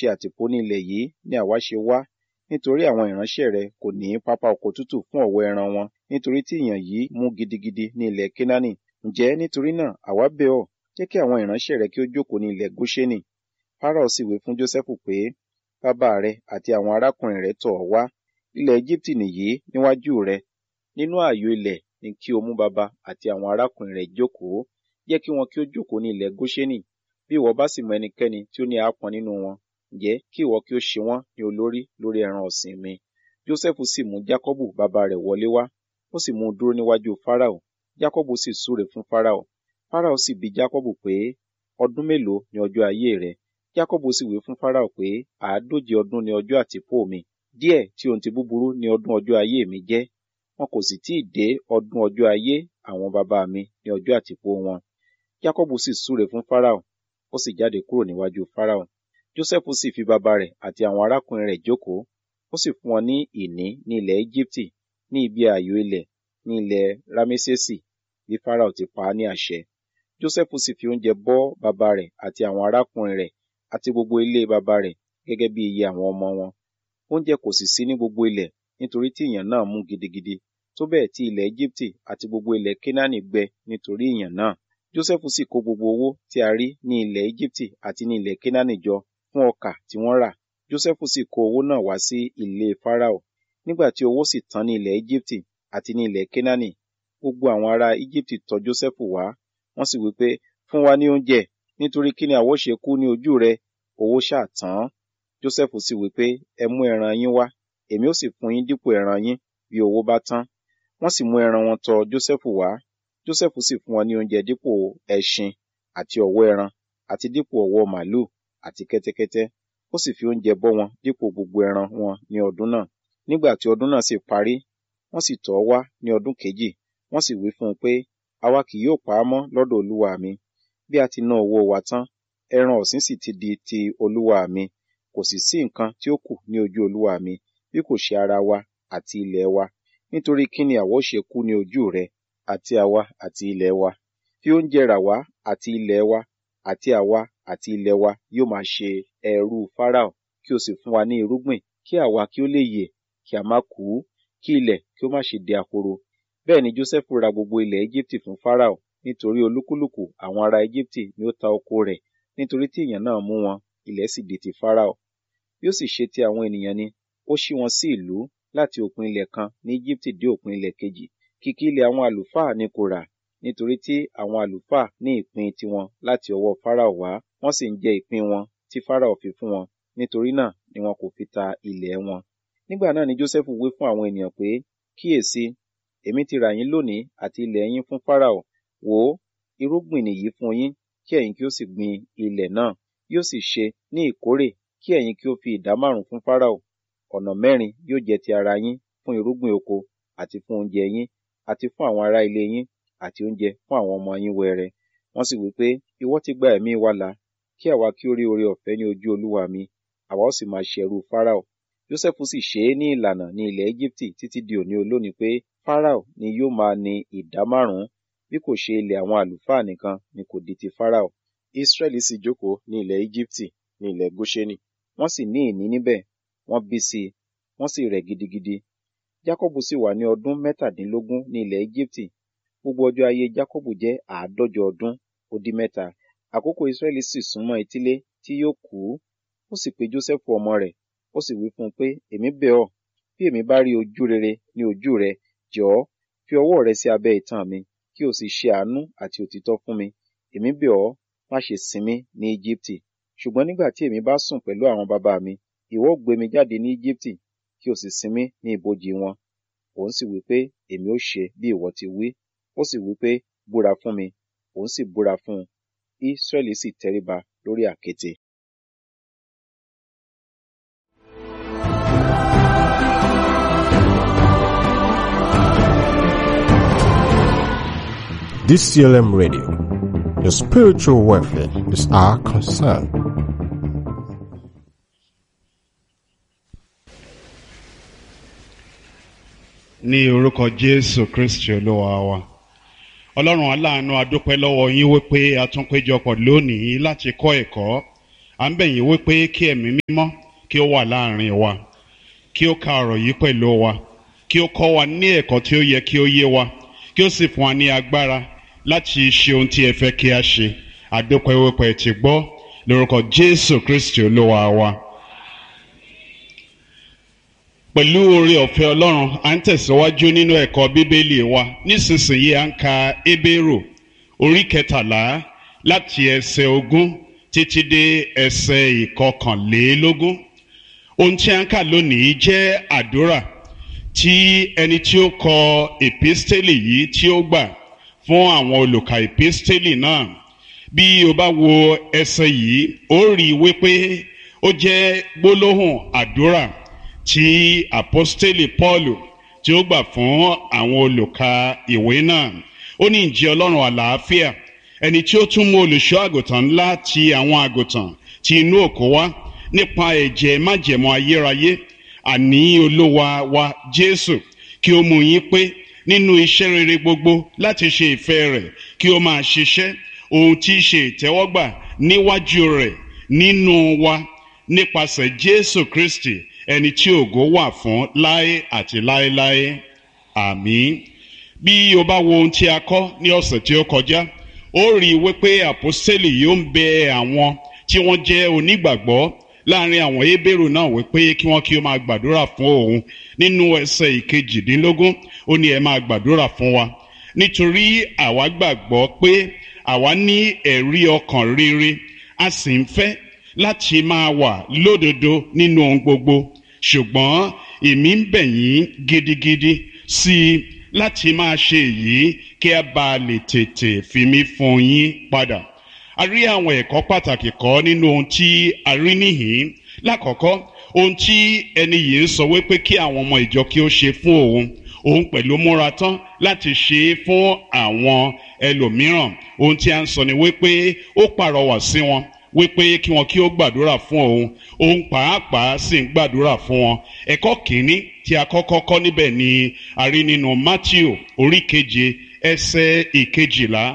ṣe àtìpó ní ilẹ̀ yìí ni àwa ṣe wá, nítorí àwọn ìránṣẹ́ rẹ kò ní pápá oko tútù fún ọ̀wọ́ ẹran wọn, nítorí tí ìyàn yìí mú gidigidi ní ilẹ̀ Kénáánì. Ǹjẹ́ nítorí náà àwa bẹ̀ ọ́, jẹ́ kí àwọn ìránṣẹ́ rẹ kí ó jókòó ní ilẹ̀ Góṣẹ́nì. Fáráò sì wí fún Jósẹ́fù pé, bàbá rẹ àti àwọn arákùnrin rẹ tọ̀ ọ́ wá, ilẹ̀ Égíptì nìyí níwájú rẹ. Nínú ààyò ilẹ̀ ni kí o mú bàbá àti àwọn arákùnrin rẹ jókòó, jẹ́ kí wọn kí ó jókòó ní ilẹ̀ Góṣẹ́nì. Bí ìwọ bá sì mọ ẹnikẹ́ni tí ó ní àápọn nínú wọn, ǹjẹ́ kí ìwọ kí ó ṣe wọ́n ní olórí lórí ẹran ọ̀sìn mi. Jósẹ́fù sì mú Jákọ́bù bàbá rẹ̀ wọlé wá, ó sì mú un dúró níwájú Fáráò. Jákọ́bù sì súre fún Fáráò. Fáráò sì bi Jákọ́bù pé, ọdún mélòó ni ọjọ́ ayé rẹ? Jákọ́bù sì wí fún Fáráò pé, 140 ọdún ni ọjọ́ àtìpó mi, díẹ̀ tí ohun ti búburú ni ọdún ọjọ́ ayé mi jẹ́. Wọn kò sì tí ì dé ọdún ọjọ́ ayé àwọn bàbá mi ní ọjọ́ àtìpó wọn. Jákọ́bù sì súre fún Fáráò, ó sì jáde kúrò níwájú Fáráò. Jósẹ́fù sì fi bàbá rẹ̀ àti àwọn arákùnrin rẹ̀ jókòó, ó sì fún wọn ní ìní ní ilẹ̀ Égíptì, ní ibi ààyò ilẹ̀, ní ilẹ̀ Rámésèsì, bí Fáráò ti pa á ní àṣẹ. Jósẹ́fù sì fi oúnjẹ bọ́ bàbá rẹ̀ àti àwọn arákùnrin rẹ̀ àti gbogbo ilé bàbá rẹ̀ gẹ́gẹ́ bí iye àwọn ọmọ wọn. Oúnjẹ kò sì sí ní gbogbo ilẹ̀, nítorí tí ìyàn náà mú gidigidi, tó bẹ́ẹ̀ tí ilẹ̀ Égíptì àti gbogbo ilẹ̀ Kénáánì gbẹ nítorí ìyàn náà. Jósẹ́fù sì kó gbogbo owó tí a rí ní ilẹ̀ Égíptì àti ní ilẹ̀ Kénáánì jọ fún ọkà tí wọ́n rà. Jósẹ́fù sì kó owó náà wá sí ilé Fáráò. Nígbà tí owó sì tán ní ilẹ̀ Égíptì àti ní ilẹ̀ Kénáánì, gbogbo àwọn ará Égíptì tọ̀ Jósẹ́fù wá, wọ́n sì wí pé, fún wa ní oúnjẹ, nítorí kí ni àwa ó ṣe kú ní ojú rẹ? Owó ṣáà tán. Jósẹ́fù sì wí pé, ẹ mú ẹran yín wá, èmi ó sì fún yín dípò ẹran yín bí owó bá tán. Wọ́n sì mú ẹran wọn tọ̀ Jósẹ́fù wá. Jósẹ́fù sì fún wọn ní oúnjẹ dípò ẹṣin àti ọ̀wọ́ ẹran, àti dípò ọ̀wọ́ màlúù àti kẹ́tẹ́kẹ́tẹ́. Ó sì fi oúnjẹ bọ́ wọn dípò gbogbo ẹran wọn ní ọdún náà. Nígbà tí ọdún náà sì parí, wọ́n sì tọ̀ ọ́ wá ní ọdún kejì. Wọ́n sì wí fún un pé, àwa kì yóò pa á mọ́ lọ́dọ̀ olúwa mi. Bí a ti ná owó wa tán, ẹran ọ̀sìn sì ti di ti olúwa mi. Kò sì sí nǹkan tí ó kù ní ojú olúwa mi, bí kò ṣe ara wa àti ilẹ̀ wa. Nítorí kí ni àwa ó ṣe kú ní ojú rẹ, àti àwa àti ilẹ̀ wa? Fi oúnjẹ rà wá àti ilẹ̀ wa, àti àwa àti ilẹ̀ wa yóò máa ṣe ẹrú Fáráò, kí o sì fún wa ní irúgbìn, kí àwa kí ó lè yè, kí a má kú, kí ilẹ̀ kí ó má ṣe di ahoro. Bẹ́ẹ̀ ni Jósẹ́fù ra gbogbo ilẹ̀ Égíptì fún Fáráò, nítorí olúkúlùkù àwọn ará Égíptì ni ó ta oko rẹ̀, nítorí tí ìyàn náà mú wọn, ilẹ̀ sì di ti Fáráò. Bí ó sì ṣe ti àwọn ènìyàn ni, ó ṣí wọn sí ìlú láti òpin ilẹ̀ kan ní Égíptì dé òpin ilẹ̀ kejì. Kìkì ilẹ̀ àwọn àlùfáà ni kò rà, nítorí tí àwọn àlùfáà ní ìpín tiwọn láti ọwọ́ Fáráò wá, wọ́n sì ń jẹ ìpín wọn tí Fáráò fi fún wọn, nítorí náà ni wọn kò fi ta ilẹ̀ wọn. Nígbà náà ni Jósẹ́fù wí fún àwọn ènìyàn pé, kíyèsí, èmi ti rà yín lónìí àti ilẹ̀ yín fún Fáráò. Wò ó, irúgbìn nìyí fún yín, kí ẹ̀yin kí ó sì gbin ilẹ̀ náà. Yóò sì ṣe ní ìkórè kí ẹ̀yin kí ó fi 5% fún Fáráò. Ọ̀nà 4 yóò jẹ́ ti ara yín fún irúgbìn oko, àti fún oúnjẹ yín, àti fún àwọn ará ilé yín, àti oúnjẹ fún àwọn ọmọ yín wẹrẹ. Wọ́n sì wí pé, ìwọ ti gba ẹ̀mí wa là, kí àwa kí ó rí oore ọ̀fẹ́ ní ojú olúwa mi, àwa ó sì máa ṣe ẹrú Fáráò. Jósẹ́fù sì ṣe é ní ìlànà ní ilẹ̀ Égíptì títí di òní olónìí pé Fáráò ni yóò máa ní 5%, bí kò ṣe ilẹ̀ àwọn àlùfáà nìkan ni kò di ti Fáráò. Ísírẹ́lì sì jókòó ní ilẹ̀ Égíptì, ní ilẹ̀ Góṣẹ́nì. Wọ́n sì ní ìní níbẹ̀, wọ́n bí sí i, wọ́n sì rẹ̀ gidigidi. Jákọ́bù sì wà ní ọdún 17 ní ilẹ̀ Égíptì. Gbogbo ọjọ́ ayé Jákọ́bù jẹ́ 150 ọdún ó dín 3. Àkókò Ísírẹ́lì sì súnmọ́ etílé tí yóò kú. Ó sì pe Jósẹ́fù ọmọ rẹ̀, ó sì wí fún un pé, èmi bẹ̀ ọ́, bí èmi bá rí ojú rere ní ojú rẹ, jọ̀ọ́ fi ọwọ́ rẹ sí abẹ́ itan mi, kí o sì ṣe àánú àti òtítọ́ fún mi. Èmi bẹ̀ ọ́, má ṣe sin mí ní Égíptì. Ṣùgbọ́n nígbà tí èmi bá sùn pẹ̀lú àwọn bàbá mi, ìwọ ó gbé mi jáde ní Égíptì, kí o sì sin mí ní ibojì wọn. Òun sì wí pé, èmi ó ṣe bí ìwọ ti wí. Ó sì wí pé, búra fún mi. Òun sì búra fún un. Ísírẹ́lì sì tẹríba lórí àkéte. DCLM Radio, your spiritual welfare is our concern. Ní orúkọ Jésù Kristi Olúwa wa. Ọlọ́run aláàánú, a dúpẹ́ lọ́wọ́ yín wípé a tún péjọpọ̀ lónìí láti kọ́ ẹ̀kọ́ à ń bẹ̀ yín wípé kí ẹ̀mí mímọ́ kí ó wà láàrin wa, kí ó ka ọ̀rọ̀ yìí pẹ̀lú wa, kí ó kọ́ wa ní ẹ̀kọ́ tí ó yẹ kí ó yé wa, kí ó sì fún wa ní agbára láti ṣe ohun tí ẹ fẹ́ kí a ṣe. Àdúpẹ́ wípé ẹ ti gbọ́, lórúkọ Jésù Kristi Olúwa wa. Pẹ̀lú oore ọ̀fẹ́ Ọlọ́run, à ń tẹ̀síwájú nínú ẹ̀kọ́ Bíbélì wa. Nísinsìnyí à ń ka Hébérù orí 13 láti ẹsẹ̀ 20 títí dé ẹsẹ̀ 21. Ohun tí à ń kà lónìí jẹ́ àdúrà tí ẹni tí ó kọ èpístélì yìí tí ó gbà fún àwọn olùkà èpístélì náà. Bí o bá wo ẹsẹ̀ yìí, ó rí wípé ó jẹ́ gbólóhùn àdúrà tí àpọ́stélì Pọ́ọ̀lù tí ó gbà fún àwọn olùkà ìwé náà. Ó ní, ǹjẹ́ Ọlọ́run àlàáfíà, ẹni tí ó tún mú olùṣọ́ àgùntàn ńlá ti àwọn àgùntàn ti inú òkú wá nípa ẹ̀jẹ̀ májẹ̀mú ayérayé, àní Olúwa wa Jésù, kí ó mú yín pé nínú iṣẹ́ rere gbogbo láti ṣe ìfẹ́ rẹ̀, kí ó máa ṣiṣẹ́ ohun tí í ṣe ìtẹ́wọ́gbà níwájú rẹ̀ nínú wa nípasẹ̀ Jésù Kristi, ẹni tí ògo wà fún láé àti láéláé. Àmín. Bí o bá wo ohun tí a kọ́ ní ọ̀sẹ̀ tí ó kọjá, ó rí i wípé àpọ́stélì yóò ń bẹ àwọn tí wọ́n jẹ́ onígbàgbọ́ láàrin àwọn Hébérù náà wípé kí wọ́n kí ó máa gbàdúrà fún òun. Nínú ẹsẹ̀ 22, ó ní ẹ máa gbàdúrà fún wa, nítorí àwa gbàgbọ́ pé àwa ní ẹ̀rí ọkàn rere, a sì ń fẹ́ láti máa wà lódodo nínú ohun gbogbo. Ṣùgbọ́n èmi ń bẹ̀ yín gidigidi sí i láti máa ṣe èyí kí a bá lè tètè fi mí fún yín padà. A rí àwọn ẹ̀kọ́ pàtàkì kọ́ nínú ohun tí a rí níhìn-ín. Lákọ̀ọ́kọ́, ohun tí ẹni yìí ń sọ wípé kí àwọn ọmọ ìjọ kí ó ṣe fún òun pẹ̀lú múra tán láti ṣe é fún àwọn ẹlòmíràn. Ohun tí a ń sọ ni wípé ó pàrọwà sí wọn wípé kí wọn kí ó gbàdúrà fún òun pàápàá sì ń gbàdúrà fún wọn. Ẹ̀kọ́ kìíní tí a kọ́kọ́ kọ́ níbẹ̀ ni a rí nínú Mátíù orí 7 ẹsẹ̀ 12.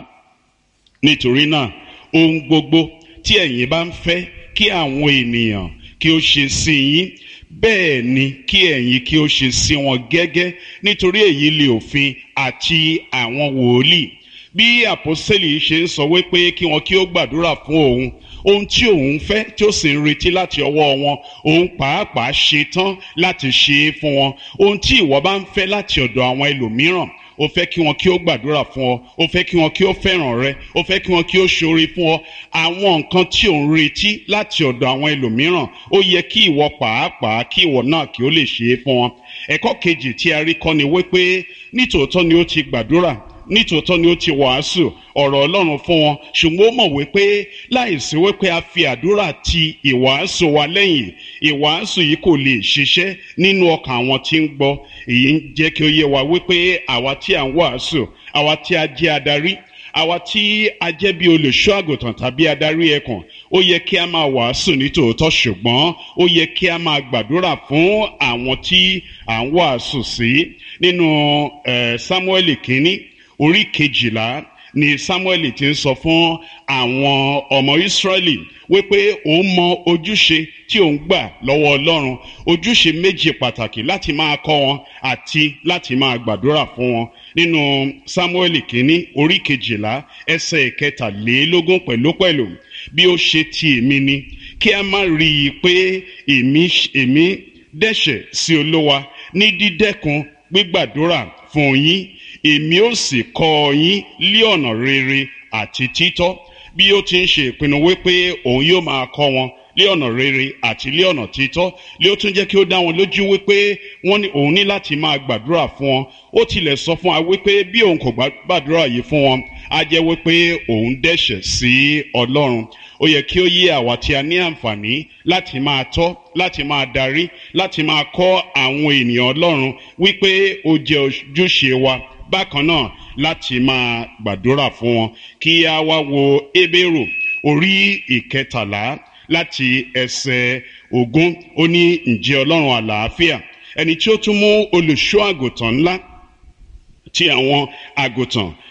Nítorí náà, ohun gbogbo tí ẹ̀yin bá ń fẹ́ kí àwọn ènìyàn kí ó ṣe sí yín, bẹ́ẹ̀ ni kí ẹ̀yin kí ó ṣe sí wọn gẹ́gẹ́, nítorí èyí lè òfin àti àwọn wòlíì. Bí àpọ́stélì ṣe ń sọ wípé kí wọn kí ó gbàdúrà fún ohun tí òun fẹ́ tí ó sì ń retí láti ọwọ́ wọn, òun pàápàá ṣe tán láti ṣe é fún wọn. Ohun tí ìwọ bá ń fẹ́ láti ọ̀dọ̀ àwọn ẹlòmíràn, ó fẹ́ kí wọn kí ó gbàdúrà fún ọ, ó fẹ́ kí wọn kí ó fẹ́ràn rẹ, ó fẹ́ kí wọn kí ó ṣoore fún ọ. Àwọn nǹkan tí ò ń retí láti ọ̀dọ̀ àwọn ẹlòmíràn, ó yẹ kí ìwọ pàápàá kí ìwọ náà kí ó lè ṣe é fún wọn. Ẹ̀kọ́ kejì tí a rí kọ́ ni wípé nítòótọ́ ni ó ti gbàdúrà, nítòótọ́ ni ó ti wàásù ọ̀rọ̀ Ọlọ́run fún wọn, ṣùgbọ́n ó mọ̀ wípé láìsí wípé a fi àdúrà ti ìwàásù wa lẹ́yìn, ìwàásù yìí kò lè ṣiṣẹ́ nínú ọkàn àwọn tí ń gbọ́. Èyí ń jẹ́ kí ó yé wa wípé àwa tí à ń wàásù, àwa tí a jẹ́ adarí, àwa tí a jẹ́ bí olùṣọ́ àgùntàn tàbí adarí ẹkùn, ó yẹ kí a máa wàásù nítòótọ́, ṣùgbọ́n ó yẹ kí a máa gbàdúrà fún àwọn tí à ń wàásù sí. Nínú Sámúẹ́lì kínní orí 12 ni Sámúẹ́lì ti ń sọ fún àwọn ọmọ Ísírẹ́lì wípé òun mọ ojúṣe tí òun gbà lọ́wọ́ Ọlọ́run, ojúṣe méjì pàtàkì láti máa kọ́ wọn àti láti máa gbàdúrà fún wọn. Nínú Sámúẹ́lì kínní orí 12 ẹsẹ̀ 23 pẹ̀lúpẹ̀lú, bí ó ṣe ti èmi ni, kí a má rí i pé èmi dẹ́ṣẹ̀ sí Olúwa ní dídẹ́kun gbígbàdúrà fún yín, èmi ó sì kọ́ yín lí ọ̀nà rere àti títọ́. Bí ó ti ń ṣe ìpinnu wípé òun yóò máa kọ́ wọn lí ọ̀nà rere àti lí ọ̀nà títọ́, lé ó tún jẹ́ kí ó dá wọn lójú wípé òun ní láti máa gbàdúrà fún wọn. Ó tilẹ̀ sọ fún wa wípé bí òun kò gbàdúrà yìí fún wọn, á jẹ́ wípé òun dẹ́ṣẹ̀ sí Ọlọ́run. Ó yẹ kí ó yé àwa tí a ní àǹfààní láti máa tọ́, láti máa darí, láti máa kọ́ àwọn ènìyàn Ọlọ́run wípé ó jẹ́ ojúṣe wa bákan náà láti máa gbàdúrà fún wọn. Kí a wá wo Hébérù orí 13 láti ẹsẹ̀ 20. Ó ní, ǹjẹ́ Ọlọ́run àlàáfíà, ẹni tí ó tún mú olùṣọ́ àgùntàn ńlá ti àwọn àgùntàn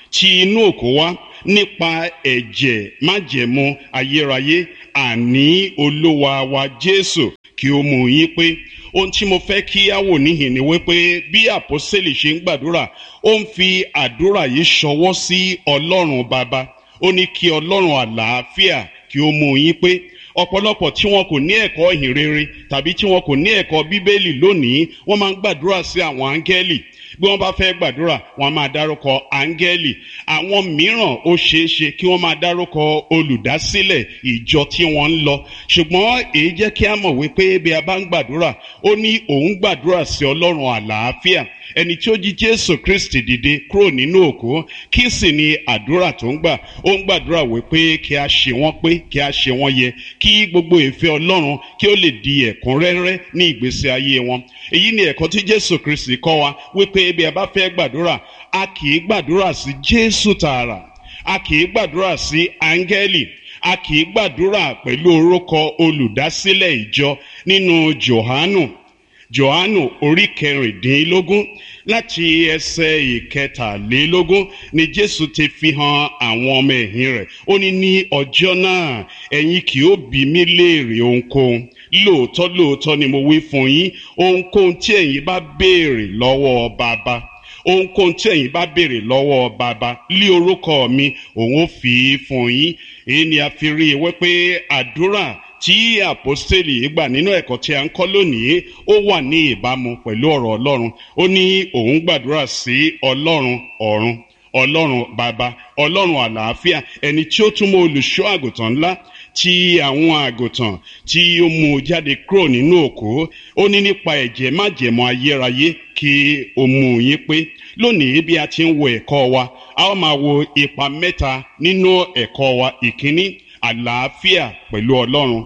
ti inú òkú wá nípa ẹ̀jẹ̀ májẹ̀mú ayérayé, àní Olúwa wa Jésù, kí ó mú yín pé. Ohun tí mo fẹ́ kí á wò níhìn ni wípé bí àpọ́sítélì ṣe ń gbàdúrà, ó ń fi àdúrà yìí ṣọwọ́ sí Ọlọ́run Baba. Ó ní kí Ọlọ́run àlàáfíà kí ó mú yín pé. Ọ̀pọ̀lọpọ̀ tí wọn kò ní ẹ̀kọ́ ìhìnrere tàbí tí wọn kò ní ẹ̀kọ́ Bíbélì lónìí, wọ́n máa ń gbàdúrà sí àwọn áńgẹ́lì. Bí wọ́n bá fẹ́ gbàdúrà, wọ́n máa dárúkọ áńgẹ́lì. Àwọn mìíràn ó ṣeéṣe kí wọ́n máa dárúkọ olùdásílẹ̀ ìjọ tí wọ́n ń lọ. Ṣùgbọ́n èyí jẹ́ kí á mọ̀ wípé bí a bá ń gbàdúrà, ó ní òun gbàdúrà sí Ọlọ́run àlàáfíà, ẹni tí ó jí Jésù Kristi dìde kúrò nínú òkú. Kí sì ni àdúrà tó ń gbà? Ó ń gbàdúrà wípé kí a ṣe wọ́n pé, kí a ṣe wọ́n yẹ, kí gbogbo ìfẹ́ Ọlọ́run kí ó lè di ẹ̀kúnrẹ́rẹ́ ní ìgbésí ayé wọn. Èyí ni ẹ̀kọ́ tí Jésù Kristi kọ́ wa, wípé bí a bá fẹ́ gbàdúrà, a kì í gbàdúrà sí Jésù tààrà, a kì í gbàdúrà sí áńgẹ́lì, a kì í gbàdúrà pẹ̀lú orúkọ olùdásílẹ̀ ìjọ. Nínú Jòhánù orí 16 láti ẹsẹ̀ 13 ni Jésù ti fi hàn àwọn ọmọ ẹ̀yìn rẹ̀. Ó ní ọjọ́ náà ẹ̀yin kì ó bi mí léèrè ohunkóhun. Lóòótọ́ lóòótọ́ ni mo wí fún yín, ohunkóhun tí ẹ̀yin bá béèrè lọ́wọ́ Baba, ohunkóhun tí ẹ̀yin bá béèrè lọ́wọ́ Baba lí orúkọ mi, òun ó fi fún yín. Èyí ni a fi rí i wípé àdúrà tí àpọ́sítélì gbà nínú ẹ̀kọ́ tí a ń kọ́ lónìí, ó wà ní ìbámu pẹ̀lú ọ̀rọ̀ Ọlọ́run. Ó ní òun gbàdúrà sí Ọlọ́run ọ̀run, Ọlọ́run Baba, Ọlọ́run àlàáfíà, ẹni tí ó tún mọ olùṣọ́ àgùntàn ńlá tí àwọn àgùntàn tí ó mú jáde kúrò nínú òkú. Ó ní nípa ẹ̀jẹ̀ májẹ̀mú ayérayé kí ó mú yín pé. Lónìí bí a ti ń wo ẹ̀kọ́ wa, a ó máa wo ipa mẹ́ta nínú ẹ̀kọ́ wa. Ìkíní, àlàáfíà pẹ̀lú Ọlọ́run.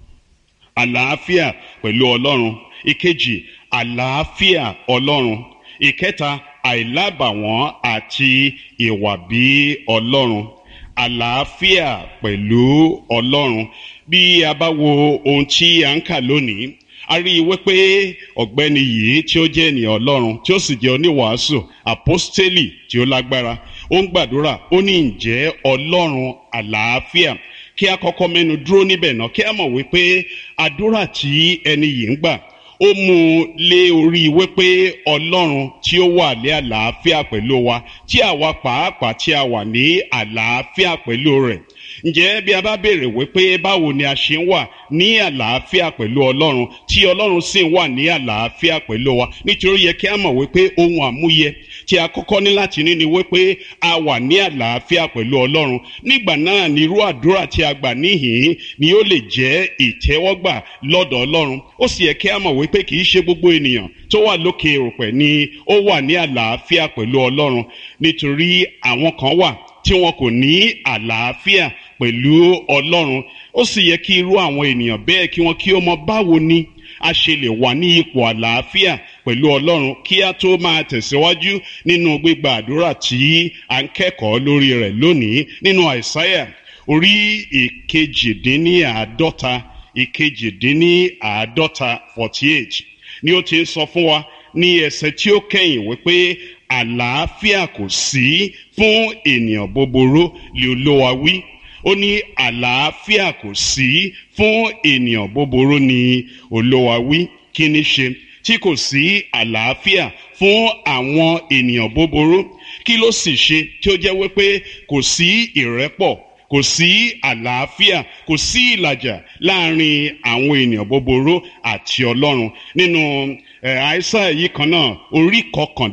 Àlàáfíà pẹ̀lú Ọlọ́run. Ìkejì, àlàáfíà Ọlọ́run. Ìkẹta, àìlábàwọ́n àti ìwà bí Ọlọ́run. Àlàáfíà pẹ̀lú Ọlọ́run. Bí a bá wo ohun tí a ń kà lónìí, a rí i wípé ọ̀gbẹ́ni yìí tí ó jẹ́ ènìyàn Ọlọ́run, tí ó sì jẹ́ oníwàásù, àpọ́stélì tí ó lágbára, ó ń gbàdúrà. Ó ní ǹjẹ́ Ọlọ́run àlàáfíà. Kí a kọ́kọ́ mẹ́nu dúró níbẹ̀ náà, kí a mọ̀ wípé àdúrà tí ẹni yìí ń gbà, ó mú un lé orí wípé Ọlọ́run tí ó wà ní àlàáfíà pẹ̀lú wa, tí àwa pàápàá tí a wà ní àlàáfíà pẹ̀lú rẹ̀. Ǹjẹ́ bí a bá béèrè wípé báwo ni a ṣe ń wà ní àlàáfíà pẹ̀lú Ọlọ́run, tí Ọlọ́run sì ń wà ní àlàáfíà pẹ̀lú wa? Nítorí yẹ kí a mọ̀ wípé ohun àmúyẹ tí a kọ́kọ́ ní láti ní ni wípé a wà ní àlàáfíà pẹ̀lú Ọlọ́run. Nígbà náà ni irú àdúrà tí a gbà níhìn ni ó lè jẹ́ ìtẹ́wọ́gbà lọ́dọ̀ Ọlọ́run. Ó sì yẹ kí a mọ̀ wípé kì í ṣe gbogbo ènìyàn tó wà lókè erùpẹ̀ ni ó wà ní àlàáfíà pẹ̀lú Ọlọ́run, nítorí àwọn kan wà tí wọn kò ní àlàáfíà pẹ̀lú Ọlọ́run. Ó sì yẹ kí irú àwọn ènìyàn bẹ́ẹ̀ kí wọ́n kí ó mọ báwo ni a ṣe lè wà ní ipò àlàáfíà pẹ̀lú Ọlọ́run kí a tó máa tẹ̀síwájú nínú gbígba àdúrà tí a ń kẹ́kọ̀ọ́ lórí rẹ̀ lónìí. Nínú Àìsáyà orí ìkejìdínláàádọ́ta 48 ni ó ti ń sọ fún wa ní ẹsẹ̀ tí ó kẹ́yìn wípé àlàáfíà kò sí fún ènìyàn búburú lé Olúwa wí. Ó ní àlàáfíà kò sí fún ènìyàn búburú ní Olúwa wí. Kí ni ṣe tí kò sí àlàáfíà fún àwọn ènìyàn búburú? Kí ló sì ṣe tí ó jẹ́ wípé kò sí ìrẹ́pọ̀, kò sí àlàáfíà, kò sí ìlàjà láàrin àwọn ènìyàn búburú àti Ọlọ́run? Nínú Àìsáyà yìí kan náà, orí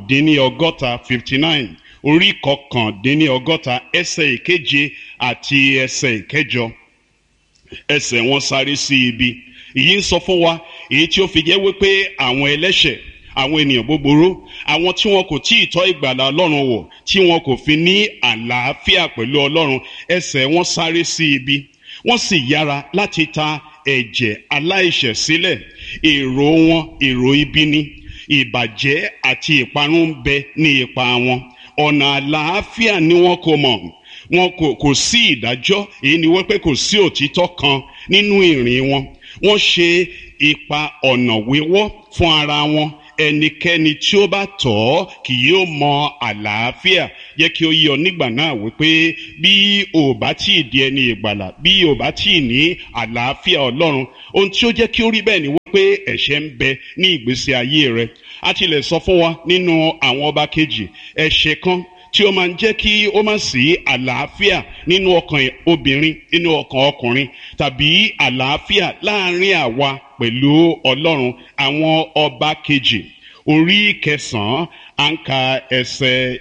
59, orí 59 ẹsẹ̀ 7 àti ẹsẹ̀ 8, ẹsẹ̀ wọn sáré sí ibi. Èyí ń sọ fún wa èyí tí ó fi jẹ́ wípé àwọn ẹlẹ́ṣẹ̀, àwọn ènìyàn búburú, àwọn tí wọn kò tí ì tọ́ ìgbàlà Ọlọ́run wò, tí wọn kò fi ní àlàáfíà pẹ̀lú Ọlọ́run, ẹsẹ̀ wọn sáré sí ibi, wọ́n sì yára láti ta ẹ̀jẹ̀ aláìṣẹ̀ sílẹ̀. Èrò wọn èrò ibi ni, ìbàjẹ́ àti ìparun ń bẹ ní ipa wọn. Ọ̀nà àlàáfíà ni wọn kò mọ̀, wọn kò sí ìdájọ́. Èyí ni wọ́n pé kò sí òtítọ́ kan nínú ìrìn wọn. Wọ́n ṣe ipa ọ̀nà wíwọ́ fún ara wọn, ẹnikẹ́ni tí ó bá tọ̀ ọ́ kì yóò mọ àlàáfíà. Jẹ́ kí ó yé ọ nígbà náà wípé bí o bá tí ì di ẹni ìgbàlà, bí o bá tí ì ní àlàáfíà Ọlọ́run, ohun tí ó jẹ́ kí ó rí bẹ́ẹ̀ ni wípé ẹ̀ṣẹ̀ ń bẹ ní ìgbésí ayé rẹ. A tilẹ̀ sọ fún wa nínú àwọn ọba kejì, ẹ̀ṣẹ̀ kan tí ó máa ń jẹ́ kí ó má sí àlàáfíà nínú ọkàn obìnrin, nínú ọkàn ọkùnrin, tàbí àlàáfíà láàrin àwa pẹ̀lú Ọlọ́run. Àwọn ọba kejì orí 9 à ń ka ẹsẹ̀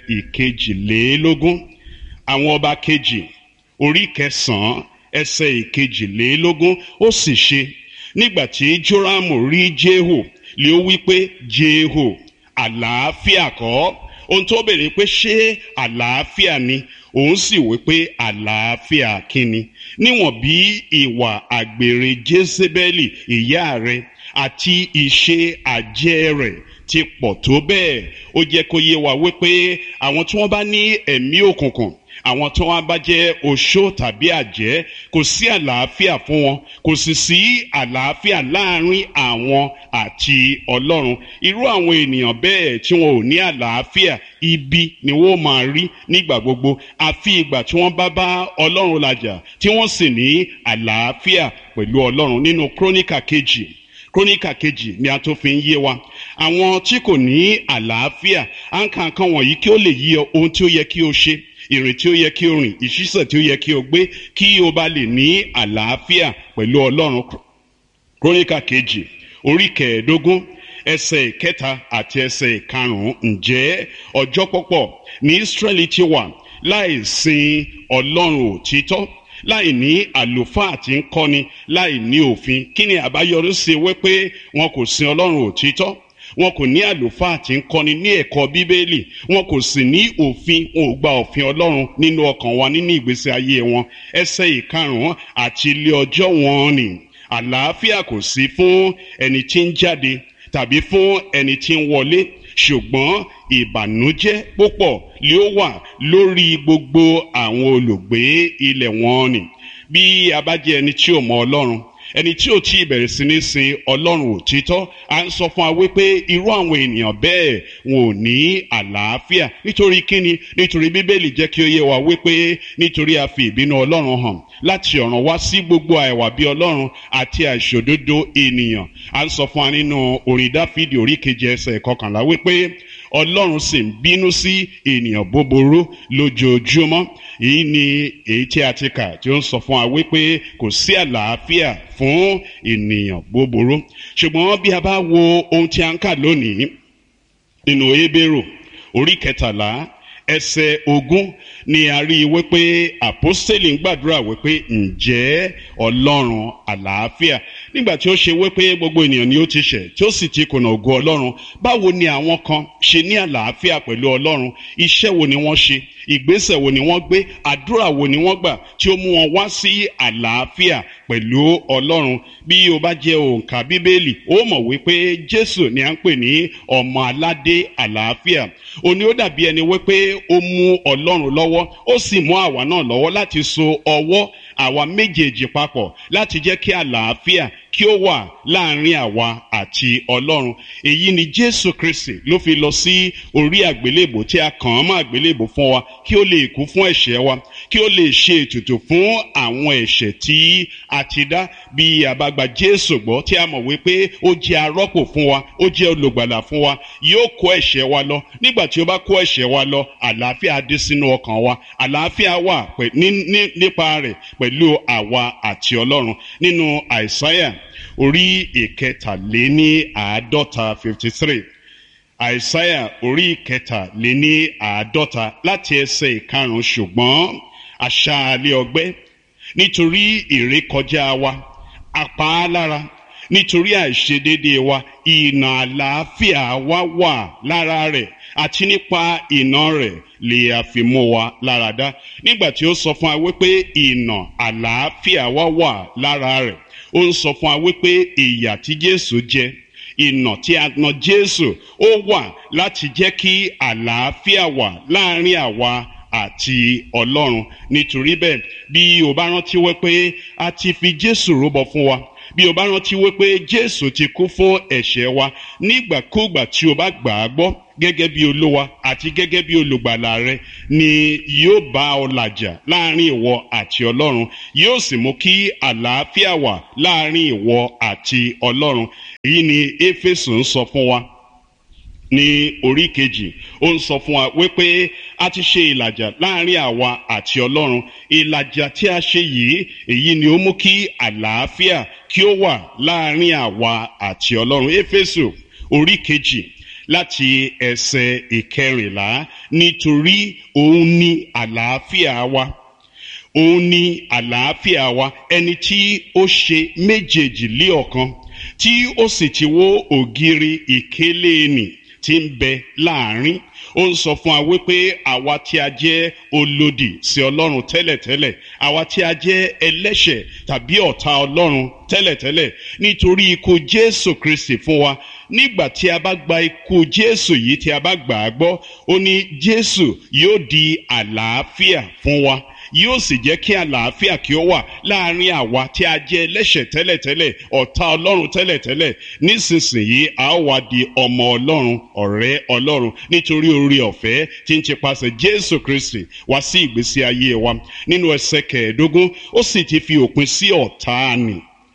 22. Àwọn ọba kejì orí 9 ẹsẹ̀ 22. Ó sì ṣe nígbà tí Jórámù rí Jéhù lé ó wí pé, Jéhù, àlàáfíà kọ́? Ohun tó bèèrè pé ṣé àlàáfíà ni? Òun sì wí pé àlàáfíà kíni? Níwọ̀n bí ìwà àgbèrè Jézébẹ́lì ìyá rẹ̀ àti ìṣe àjẹ́ rẹ̀ ti pọ̀ tó bẹ́ẹ̀. Ó jẹ́ kó yé wa wípé àwọn tí wọ́n bá ní ẹ̀mí òkùnkùn, àwọn tí wọ́n bá jẹ́ oṣó tàbí àjẹ́, kò sí àlàáfíà fún wọn, kò sì sí àlàáfíà láàrin àwọn àti Ọlọ́run. Irú àwọn ènìyàn bẹ́ẹ̀ tí wọn ò ní àlàáfíà, ibi ni wọ́n máa rí nígbà gbogbo, àfi ìgbà tí wọ́n bá bá Ọlọ́run làjà tí wọ́n sì ní àlàáfíà pẹ̀lú Ọlọ́run. Nínú Króníkà kejì ni a tó fi ń yé wa àwọn tí kò ní àlàáfíà. À ń ka nǹkan wọ̀nyí kí ó lè yé ọ ohun tí ó yẹ kí o ṣe, ìrìn tí ó yẹ kí o rìn, ìṣísẹ̀ tí ó yẹ kí o gbé, kí o bá lè ní àlàáfíà pẹ̀lú Ọlọ́run. Króníkà kejì orí 15 ẹsẹ̀ 3 àti ẹsẹ̀ 5. Ǹjẹ́ ọjọ́ púpọ̀ ní Ísírẹ́lì ti wà láì sin Ọlọ́run òtítọ́, láì ní àlùfáà tí ń kọ́ni, láì ní òfin. Kí ni àbáyọrí sí wípé wọn kò sin Ọlọ́run òtítọ́? Wọn kò ní àlùfáà tí ń kọ́ni ní ẹ̀kọ́ Bíbélì, wọn kò sì ní òfin, wọn ò gba òfin Ọlọ́run nínú ọkàn wa, nínú ìgbésí ayé wọn. Ẹsẹ̀ 5 àti ilé ọjọ́ wọn ni àlàáfíà kò sí fún ẹni tí ń jáde tàbí fún ẹni tí ń wọlé, ṣùgbọ́n ìbànújẹ́ púpọ̀ ni ó wà lórí gbogbo àwọn olùgbé ilẹ̀ wọn ni. Bí a bá jẹ́ ẹni tí ò mọ Ọlọ́run, ẹni tí ò tí ì bẹ̀rẹ̀ sí ní sin Ọlọ́run òtítọ́, à ń sọ fún wa wípé irú àwọn ènìyàn bẹ́ẹ̀ wọn ò ní àlàáfíà. Nítorí kíni? Nítorí Bíbélì jẹ́ kí ó yé wa wípé nítorí a fi ìbínú Ọlọ́run hàn láti ọ̀run wá sí gbogbo àìwà bí Ọlọ́run àti àìṣòdodo ènìyàn. À ń sọ fún wa nínú orin Dáfídì orí 7 ẹsẹ̀ 11 wípé Ọlọ́run sì ń bínú sí ènìyàn búburú lójoojúmọ́. Èyí ni èyí tí a ti kà tí ó ń sọ fún wa wípé kò sí àlàáfíà fún ènìyàn búburú. Ṣùgbọ́n bí a bá wo ohun tí a ń kà lónìí nínú Hébérù orí 13 ẹsẹ̀ 20 ni a rí wípé àpọ́stélì ń gbàdúrà wípé ǹjẹ́ Ọlọ́run àlàáfíà, nígbà tí ó ṣe wípé gbogbo ènìyàn ni ó ti ṣẹ̀ tí ó sì ti kùnà ògo Ọlọ́run, báwo ni àwọn kan ṣe ní àlàáfíà pẹ̀lú Ọlọ́run? Iṣẹ́ wo ni wọ́n ṣe? Ìgbésẹ̀ wo ni wọ́n gbé? Àdúrà wo ni wọ́n gbà tí ó mú wọn wá sí àlàáfíà pẹ̀lú Ọlọ́run? Bí o bá jẹ́ òǹkà Bíbélì, ó mọ̀ wípé Jésù ni à ń pè ní ọmọ aládé àlàáfíà. Ó ní ó dàbí ẹni wípé ó mú Ọlọ́run lọ́wọ́, ó sì mú àwa náà lọ́wọ́ láti so ọwọ́ àwa méjèèjì papọ̀ láti jẹ́ kí àlàáfíà kí ó wà láàrin àwa àti Ọlọ́run. Èyí ni Jésù Kristi ló fi lọ sí orí àgbélébò tí a kàn án mọ́ àgbélébò fún wa, kí ó lè kú fún ẹ̀ṣẹ̀ wa, kí ó lè ṣe ètùtù fún àwọn ẹ̀ṣẹ̀ tí a ti dá. Bí a bá gba Jésù gbọ́ tí a mọ̀ wípé ó jẹ́ arọ́pò fún wa, ó jẹ́ olùgbàlà fún wa, yóò kó ẹ̀ṣẹ̀ wa lọ. Nígbà tí ó bá kó ẹ̀ṣẹ̀ wa lọ, àlàáfíà dé sínú ọkàn wa, àlàáfíà wà nípa rẹ̀ pẹ̀lú àwa àti Ọlọ́run. Nínú Àìsáyà orí 53 53, Àìsáyà orí 53 láti ẹsẹ̀ 5. Ṣùgbọ́n aṣáálẹ̀ ọgbẹ́ nítorí ìrékọjá wa, apá á lára nítorí àìṣedéédéé wa, ìnà àlàáfíà wa wà lára rẹ̀, àti nípa ìnà rẹ̀ lè a fi mú wa lára dá. Nígbà tí ó sọ fún wa wípé ìnà àlàáfíà wa wà lára rẹ̀, ó ń sọ fún wa wípé ìyà tí Jésù jẹ, ìnà tí a nà Jésù, ó wà láti jẹ́ kí àlàáfíà wà láàrin àwa àti Ọlọ́run. Nítorí bẹ́ẹ̀, bí o bá rántí wípé a ti fi Jésù rúbọ fún wa, bí o bá rántí wípé Jésù ti kú fún ẹ̀ṣẹ̀ wa, nígbàkúgbà tí o bá gbà á gbọ́ gẹ́gẹ́ bí Olúwa àti gẹ́gẹ́ bí olùgbàlà rẹ, ni yóò bá ọ làjà láàrin ìwọ àti Ọlọ́run, yóò sì mú kí àlàáfíà wà láàrin ìwọ àti Ọlọ́run. Èyí ni Éfésù ń sọ fún wa ní orí kejì. Ó ń sọ fún wa wípé a ti ṣe ìlàjà láàrin àwa àti Ọlọ́run. Ìlàjà tí a ṣe yìí, èyí ni ó mú kí àlàáfíà kí ó wà láàrin àwa àti Ọlọ́run. Éfésù orí kejì láti ẹsẹ̀ ìkẹrìnlá, nítorí òun ni àlàáfíà wa. Òun ni àlàáfíà wa, ẹni tí ó ṣe méjèèjì lé ọ̀kan, tí ó sì ti wó ògiri ìkélé nì tí ń bẹ láàrin. Ó ń sọ fún wa wípé àwa tí a jẹ́ olòdì sí Ọlọ́run tẹ́lẹ̀tẹ́lẹ̀, àwa tí a jẹ́ ẹlẹ́ṣẹ̀ tàbí ọ̀tá Ọlọ́run tẹ́lẹ̀tẹ́lẹ̀, nítorí ikú Jésù Kristi fún wa, nígbà tí a bá gba ikú Jésù yìí, tí a bá gbà á gbọ́, ó ní Jésù yóò di àlàáfíà fún wa, yóò sì jẹ́ kí àlàáfíà kí ó wà láàrin àwa tí a jẹ́ ẹlẹ́ṣẹ̀ tẹ́lẹ̀tẹ́lẹ̀, ọ̀tá Ọlọ́run tẹ́lẹ̀tẹ́lẹ̀. Nísinsìnyí a ó wá di ọmọ Ọlọ́run, ọ̀rẹ́ Ọlọ́run, nítorí oore ọ̀fẹ́ tí ń tipasẹ̀ Jésù Kristi wá sí ìgbésí ayé wa. Nínú ẹsẹ̀ 15, ó sì ti fi òpin sí ọ̀tá nì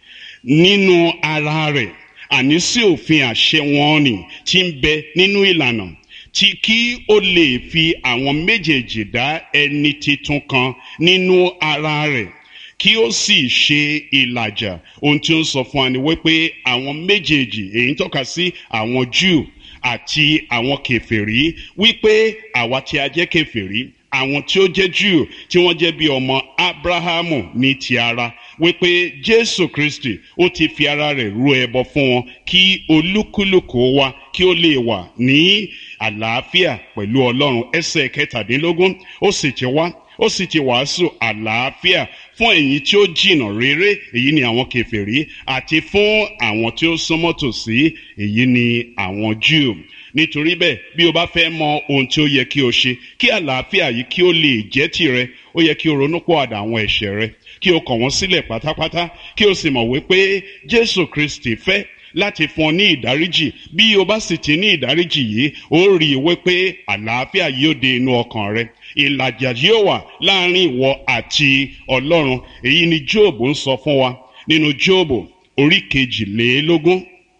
nínú ara rẹ̀, àní sí òfin àṣẹ wọn nì tí ń bẹ nínú ìlànà, tí kí ó lè fi àwọn méjèèjì dá ẹni titun kan nínú ara rẹ̀, kí ó sì ṣe ìlàjà. Ohun tí ó ń sọ fún wa ni wípé àwọn méjèèjì, èyí ń tọ́ka sí àwọn Júù àti àwọn kèfèrí, wípé àwa tí a jẹ́ kèfèrí, àwọn tí ó jẹ́ Júù tí wọ́n jẹ́ bí ọmọ Ábúráhámù ní ti ara, wípé Jésù Kristi ó ti fi ara rẹ̀ rú ẹbọ fún wọn, kí olúkúlùkù wa kí ó lè wà ní àlàáfíà pẹ̀lú Ọlọ́run. Ẹsẹ̀ 17, ó sì ti wá, ó sì ti wàásù àlàáfíà fún ẹ̀yin tí ó jìnnà réré, èyí ni àwọn kèfèrí, àti fún àwọn tí ó súnmọ́ tòsí, èyí ni àwọn Júù. Nítorí bẹ́ẹ̀, bí o bá fẹ́ mọ ohun tí ó yẹ kí o ṣe kí àlàáfíà yìí kí ó lè jẹ́ tìrẹ, ó yẹ kí o ronúpìwàdà àwọn ẹ̀ṣẹ̀ rẹ, kí o kọ̀ wọ́n sílẹ̀ pátápátá, kí o sì mọ̀ wípé Jésù Kristi fẹ́ láti fún ọ ní ìdáríjì. Bí o bá sì ti ní ìdáríjì yìí, ó rí i wípé àlàáfíà yóò dé inú ọkàn rẹ, ìlàjà yóò wà láàrin ìwọ àti Ọlọ́run. Èyí ni Jóòbù ń sọ fún wa nínú Jóòbù orí 22.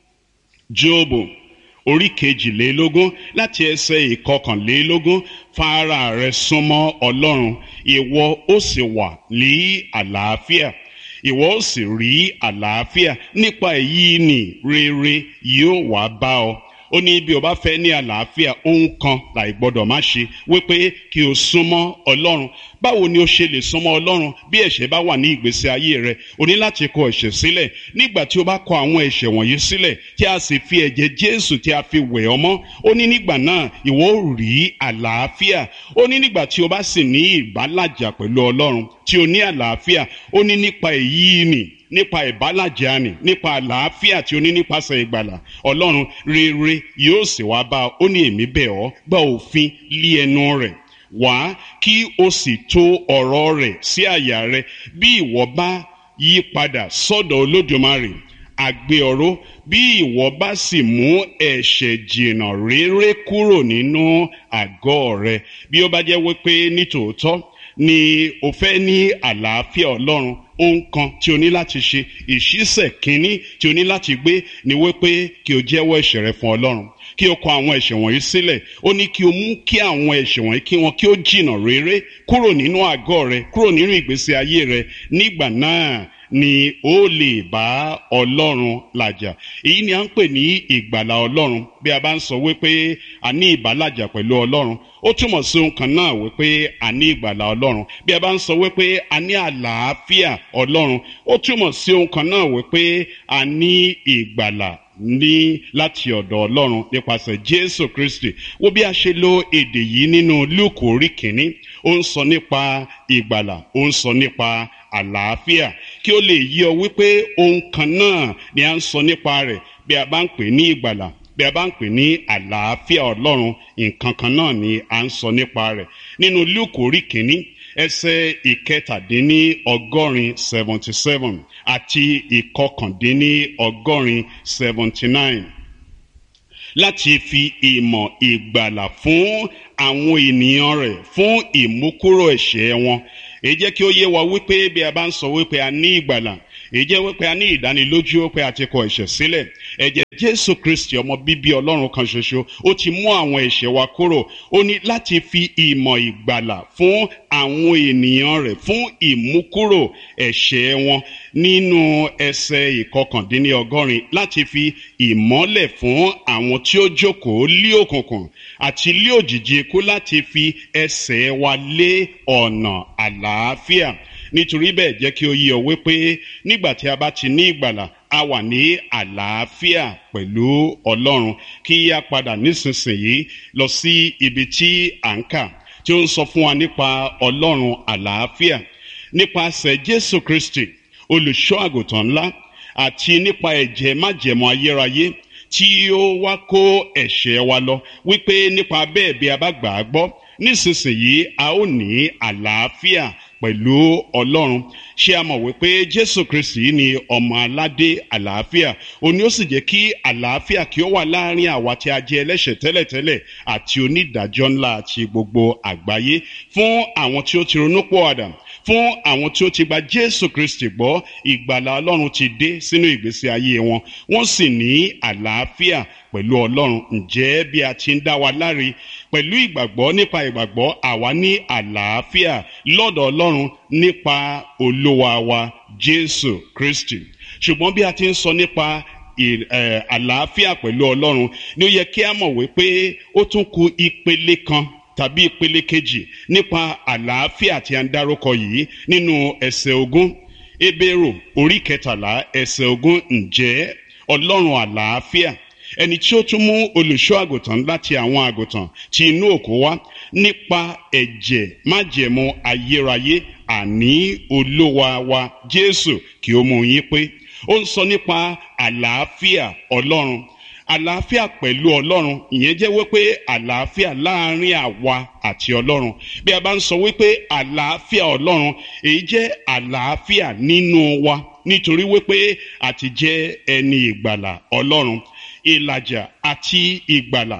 Jóòbù orí 22 láti ẹsẹ̀ 21, fara rẹ súnmọ́ Ọlọ́run, ìwọ ó sì wà ní àlàáfíà, ìwọ ó sì rí àlàáfíà, nípa èyí ni rere yóò wá bá ọ. Ó ní bí o bá fẹ́ ní àlàáfíà, ohun kan láì gbọ́dọ̀ má ṣe, wípé kí o súnmọ́ Ọlọ́run. Báwo ni o ṣe lè súnmọ́ Ọlọ́run bí ẹ̀ṣẹ̀ bá wà ní ìgbésí ayé rẹ? O ní láti kọ ẹ̀ṣẹ̀ sílẹ̀. Nígbà tí o bá kọ àwọn ẹ̀ṣẹ̀ wọ̀nyí sílẹ̀, tí a sì fi ẹ̀jẹ̀ Jésù tí a fi wẹ̀ ọ́ mọ́, ó ní nígbà náà ìwọ ó rí àlàáfíà. Ó ní nígbà tí o bá sì ní ìbálàjà pẹ̀lú Ọlọ́run, tí o ní àlàáfíà, ó ní nípa èyí ni, nípa ìbálàjà ni, nípa àlàáfíà tí o ní nípasẹ̀ ìgbàlà Ọlọ́run, rere yóò sì wá bá ọ. Ó ní èmi bẹ̀ ọ́, gba òfin lé ẹnu rẹ̀ wá, kí o sì tò ọ̀rọ̀ rẹ̀ sí àyà rẹ. Bí ìwọ bá yí padà sọ́dọ̀ Olódùmarè, àgbé ọ̀rọ̀, bí ìwọ bá sì mú ẹ̀ṣẹ̀ jìnnà réré kúrò nínú àgọ́ rẹ. Bí ó bá jẹ́ wípé nítòótọ́ ni o fẹ́ ní àlàáfíà Ọlọ́run, ohun kan tí o ní láti ṣe, ìṣísẹ̀ kínní tí o ní láti gbé, ni wípé kí o jẹ́wọ́ ẹ̀ṣẹ̀ rẹ fún Ọlọ́run, kí o kọ àwọn ẹ̀ṣẹ̀ wọ̀nyí sílẹ̀. Ó ní kí o mú kí àwọn ẹ̀ṣẹ̀ wọ̀nyí kí ó jìnnà réré kúrò nínú àgọ́ rẹ, kúrò nínú ìgbésí ayé rẹ. Nígbà náà ni ó lè bá Ọlọ́run làjà. Èyí ni à ń pè ní ìgbàlà Ọlọ́run. Bí a bá ń sọ wípé a ní ìbálàjà pẹ̀lú Ọlọ́run, ó túmọ̀ sí ohun kan náà wípé a ní ìgbàlà Ọlọ́run. Bí a bá ń sọ wípé a ní àlàáfíà Ọlọ́run, ó túmọ̀ sí ohun kan náà wípé a ní ìgbàlà ní láti ọ̀dọ̀ Ọlọ́run nípasẹ̀ Jésù Kristi. Wo bí a ṣe lo èdè yìí nínú Lúùkù orí 1. Ó ń sọ nípa ìgbàlà, ó ń sọ nípa àlàáfíà, kí ó lè yé ọ wípé ohun kan náà ni a ń sọ nípa rẹ̀. Bí a bá ń pè ní ìgbàlà, bí a bá ń pè ní àlàáfíà Ọlọ́run, nǹkan kan náà ni a ń sọ nípa rẹ̀. Nínú Lúùkù orí 1 ẹsẹ̀ ìkẹtàdínní 77 àti ìkọkàndínní 79 láti fi ìmọ̀ ìgbàlà fún àwọn ènìyàn rẹ̀ fún ìmúkúrò ẹ̀ṣẹ̀ wọn. Èyí jẹ́ kí ó yé wa wípé bí a bá ń sọ wípé a ní ìgbàlà, èyí jẹ́ wípé a ní ìdánilójú pé a ti kọ ẹ̀ṣẹ̀ sílẹ̀. Ẹ̀jẹ̀ Jésù Kristi ọmọ bíbí Ọlọ́run kan ṣoṣo, ó ti mú àwọn ẹ̀ṣẹ̀ wa kúrò. Ó ní láti fi ìmọ̀ ìgbàlà fún àwọn ènìyàn rẹ̀ fún ìmúkúrò ẹ̀ṣẹ̀ wọn. Nínú ẹsẹ̀ ìkọkàndínní 80 láti fi ìmọ́lẹ̀ fún àwọn tí ó jókòó lí òkùnkùn àti lí òjìji ikú, láti fi ẹsẹ̀ wa lé ọ̀nà àlàáfíà. Nítorí bẹ́ẹ̀ jẹ́ kí ó yé ọ wípé nígbà tí a bá ti ní ìgbàlà, a wà ní àlàáfíà pẹ̀lú Ọlọ́run. Kí a padà nísinsìnyí lọ sí ibi tí à ń kà, tí ó ń sọ fún wa nípa Ọlọ́run àlàáfíà nípasẹ̀ Jésù Kristi olùṣọ́ àgùntàn ńlá, àti nípa ẹ̀jẹ̀ májẹ̀mú ayérayé tí ó wá kó ẹ̀ṣẹ̀ wa lọ, wípé nípa bẹ́ẹ̀ bí a bá gbà á gbọ́, nísinsìnyí a ó ní àlàáfíà pẹ̀lú Ọlọ́run. Ṣé a mọ̀ wípé Jésù Kristi ni ọmọ aládé àlàáfíà? Ó ní ó sì jẹ́ kí àlàáfíà kí ó wà láàrin àwa tí a jẹ́ ẹlẹ́ṣẹ̀ tẹ́lẹ̀tẹ́lẹ̀ àti onídàájọ́ ńlá àti gbogbo àgbáyé, fún àwọn tí ó ti ronúpìwàdà, fún àwọn tí ó ti gba Jésù Kristi gbọ́. Ìgbàlà Ọlọ́run ti dé sínú ìgbésí ayé wọn, wọ́n sì ní àlàáfíà pẹ̀lú Ọlọ́run. Ǹjẹ́ bí a ti ń dá wa láre pẹ̀lú ìgbàgbọ́, nípa ìgbàgbọ́ àwa ní àlàáfíà lọ́dọ̀ Ọlọ́run nípa Olúwa wa Jésù Kristi. Ṣùgbọ́n bí a ti ń sọ nípa àlàáfíà pẹ̀lú Ọlọ́run, ni ó yẹ kí a mọ̀ wípé ó tún kù ìpele kan tàbí ìpele kejì nípa àlàáfíà tí a ń dárúkọ yìí nínú ẹsẹ̀ 20. Hébérù orí 13 ẹsẹ̀ 20. Ǹjẹ́ Ọlọ́run àlàáfíà, ẹni tí ó tún mú olùṣọ́ àgùntàn láti àwọn àgùntàn tí inú òkú wá, nípa ẹ̀jẹ̀ májẹ̀mú ayérayé, àní Olúwa wa Jésù, kí ó mú yín pé. Ó ń sọ nípa àlàáfíà Ọlọ́run, àlàáfíà pẹ̀lú Ọlọ́run. Ìyẹn jẹ́ wípé àlàáfíà láàrin àwa àti Ọlọ́run. Bí a bá ń sọ wípé àlàáfíà Ọlọ́run, èyí jẹ́ àlàáfíà nínú wa, nítorí wípé a ti jẹ́ ẹni ìgbàlà Ọlọ́run. Ìlàjà àti ìgbàlà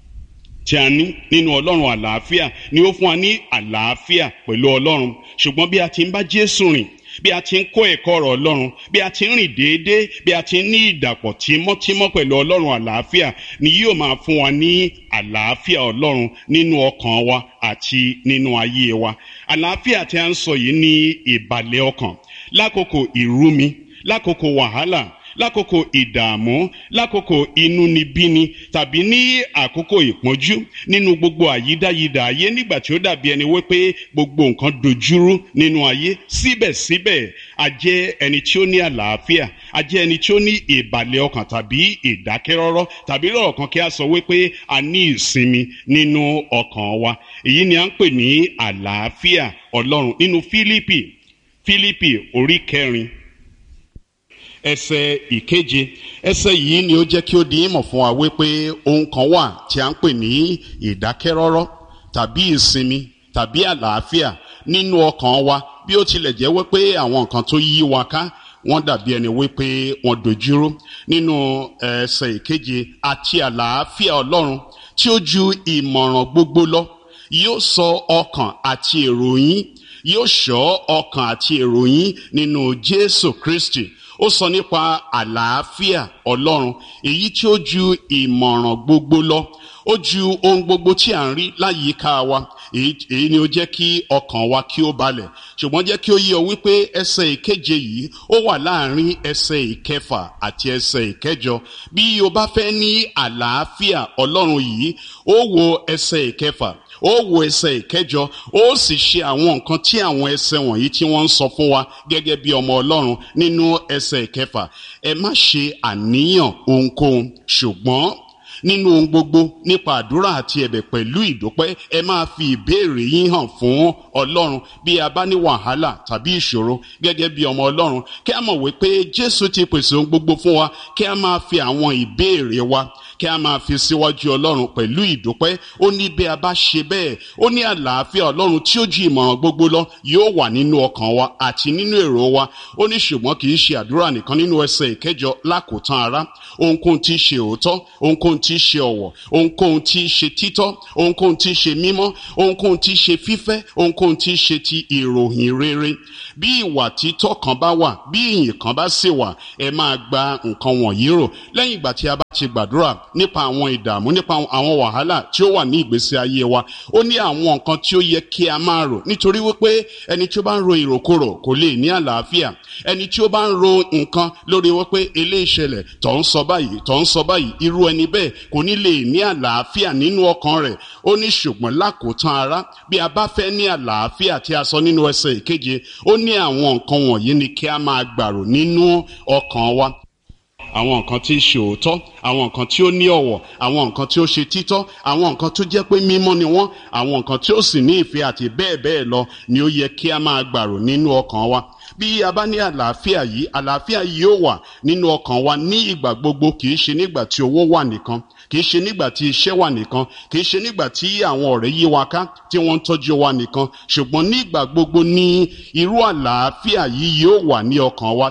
tí a ní nínú Ọlọ́run àlàáfíà ni ó fún wa ní àlàáfíà pẹ̀lú Ọlọ́run. Ṣùgbọ́n bí a ti ń bá Jésù rìn, bí a ti ń kọ́ ẹ̀kọ́ ọ̀rọ̀ Ọlọ́run, bí a ti ń rìn déédéé, bí a ti ń ní ìdàpọ̀ tímọ́tímọ́ pẹ̀lú Ọlọ́run àlàáfíà, ni yóò máa fún wa ní àlàáfíà Ọlọ́run nínú ọkàn wa àti nínú ayé wa. Àlàáfíà tí a ń sọ yìí ní ìbàlẹ̀ ọkàn lákòókò ìrúmi, lákòókò wàhálà, lákòókò ìdààmú, lákòókò inúnibíni, tàbí ní àkókò ìpọ́njú, nínú gbogbo àyídáyidà ayé, nígbà tí ó dàbí ẹni wípé gbogbo nǹkan dojúrú nínú ayé. Síbẹ̀síbẹ̀ a jẹ́ ẹni tí ó ní àlàáfíà, a jẹ́ ẹni tí ó ní ìbàlẹ̀ ọkàn tàbí ìdákẹ́rọ́rọ́, tàbí lọ́rọ̀ kan kí a sọ wípé a ní ìsinmi nínú ọkàn wa. Èyí ni a ń pè ní àlàáfíà Ọlọ́run. Nínú Fílípì orí 4 ẹsẹ̀ 7, ẹsẹ̀ yìí ni ó jẹ́ kí ó di ìmọ̀ fún wa wípé ohun kan wà tí a ń pè ní ìdákẹ́rọ́rọ́ tàbí ìsinmi tàbí àlàáfíà nínú ọkàn wa, bí ó tilẹ̀ jẹ́ wípé àwọn nǹkan tó yí wa ká wọ́n dàbí ẹni wípé wọ́n dojúrú. Nínú ẹsẹ̀ 7, àti àlàáfíà Ọlọ́run tí ó ju ìmọ̀ràn gbogbo lọ yóò sọ ọkàn àti èrò yín, yóò ṣọ́ ọkàn àti èrò yín nínú Jésù Kristi. Ó sọ nípa àlàáfíà Ọlọ́run, èyí tí ó ju ìmọ̀ràn gbogbo lọ, ó ju ohun gbogbo tí à ń rí láyìíká wa. Èyí ni ó jẹ́ kí ọkàn wa kí ó balẹ̀. Ṣùgbọ́n jẹ́ kí ó yé ọ wípé ẹsẹ̀ 7 yìí ó wà láàrin ẹsẹ̀ 6 àti ẹsẹ̀ 8. Bí o bá fẹ́ ní àlàáfíà Ọlọ́run yìí, ó wo ẹsẹ̀ 6, ó wo ẹsẹ̀ 8, ó sì ṣe àwọn nǹkan tí àwọn ẹsẹ̀ wọ̀nyí tí wọ́n ń sọ fún wa gẹ́gẹ́ bí ọmọ Ọlọ́run nínú ẹsẹ̀ 6. Ẹ má ṣe àníyàn ohunkóhun, ṣùgbọ́n nínú ohun gbogbo nípa àdúrà àti ẹ̀bẹ̀ pẹ̀lú ìdúpẹ́, ẹ máa fi ìbéèrè yín hàn fún Ọlọ́run. Bí a bá ní wàhálà tàbí ìṣòro gẹ́gẹ́ bí ọmọ Ọlọ́run, kí a mọ̀ wípé Jésù ti pèsè ohun gbogbo fún wa, kí a máa fi àwọn ìbéèrè wa kí a máa fi síwájú ọlọ́run pẹ̀lú ìdúpẹ́. Ó ní bí a bá ṣe bẹ́ẹ̀, ó ní àlàáfíà ọlọ́run tí ó ju ìmọ̀ràn gbogbo lọ yóò wà nínú ọkàn wa àti nínú èrò wa. Ó ní ṣùgbọ́n kì í ṣe àdúrà nìkan. Nínú ẹsẹ̀ ìkẹjọ, lákòótán ará, ohunkóhun tí í ṣe òótọ́, ohunkóhun tí í ṣe ọ̀wọ̀, ohunkóhun tí í ṣe títọ́, ohunkóhun tí í ṣe mímọ́, ohunkóhun tí í ṣe fífẹ́, ohunkóhun tí í ṣe ti ìròyìn rere, bí ìwà títọ́ kan bá wà, bí ìyìn kan bá sì wà, ẹ máa gba nǹkan wọ̀nyí rò. Lẹ́yìn ìgbà tí a bá ti gbàdúrà nípa àwọn ìdààmú, nípa àwọn wàhálà tí ó wà ní ìgbésí ayé wa, ó ní àwọn nǹkan tí ó yẹ kí a máa rò, nítorí wípé ẹni tí ó bá ń ro ìròkúrò kò lè ní àlàáfíà. Ẹni tí ó bá ń ro nǹkan lórí wípé eléyìí ṣẹlẹ̀, tó ń sọ báyìí, tó ń sọ báyìí, irú ẹni bẹ́ẹ̀ kò ní lè ní àlàáfíà nínú ọkàn rẹ̀. Ó ní ṣùgbọ́n lákòótán ará, bí a bá fẹ́ ní àlàáfíà tí a sọ nínú ẹsẹ̀ ìkeje, ó ní àwọn nǹkan wọ̀nyí ni kí a máa gbàrò nínú ọkàn wa. Àwọn nǹkan tí í ṣe òótọ́, àwọn nǹkan tí ó ní ọ̀wọ̀, àwọn nǹkan tí ó ṣe títọ́, àwọn nǹkan tó jẹ́ pé mímọ́ ni wọ́n, àwọn nǹkan tí ó sì ní ìfẹ́ àti bẹ́ẹ̀ bẹ́ẹ̀ lọ ni ó yẹ kí a máa gbàrò nínú ọkàn wa. Bí a bá ní àlàáfíà yìí yóò wà nínú ọkàn wa ní ìgbà gbogbo. Kì í ṣe nígbà tí owó wà nìkan, kì í ṣe nígbà tí iṣẹ́ wà nìkan, kì í ṣe nígbà tí àwọn ọ̀rẹ́ yí wa ká tí wọ́n ń tọ́jú wa nìkan, ṣùgbọ́n nígbà gbogbo ní irú àlàáfíà yìí yóò wà ní ọkàn wa.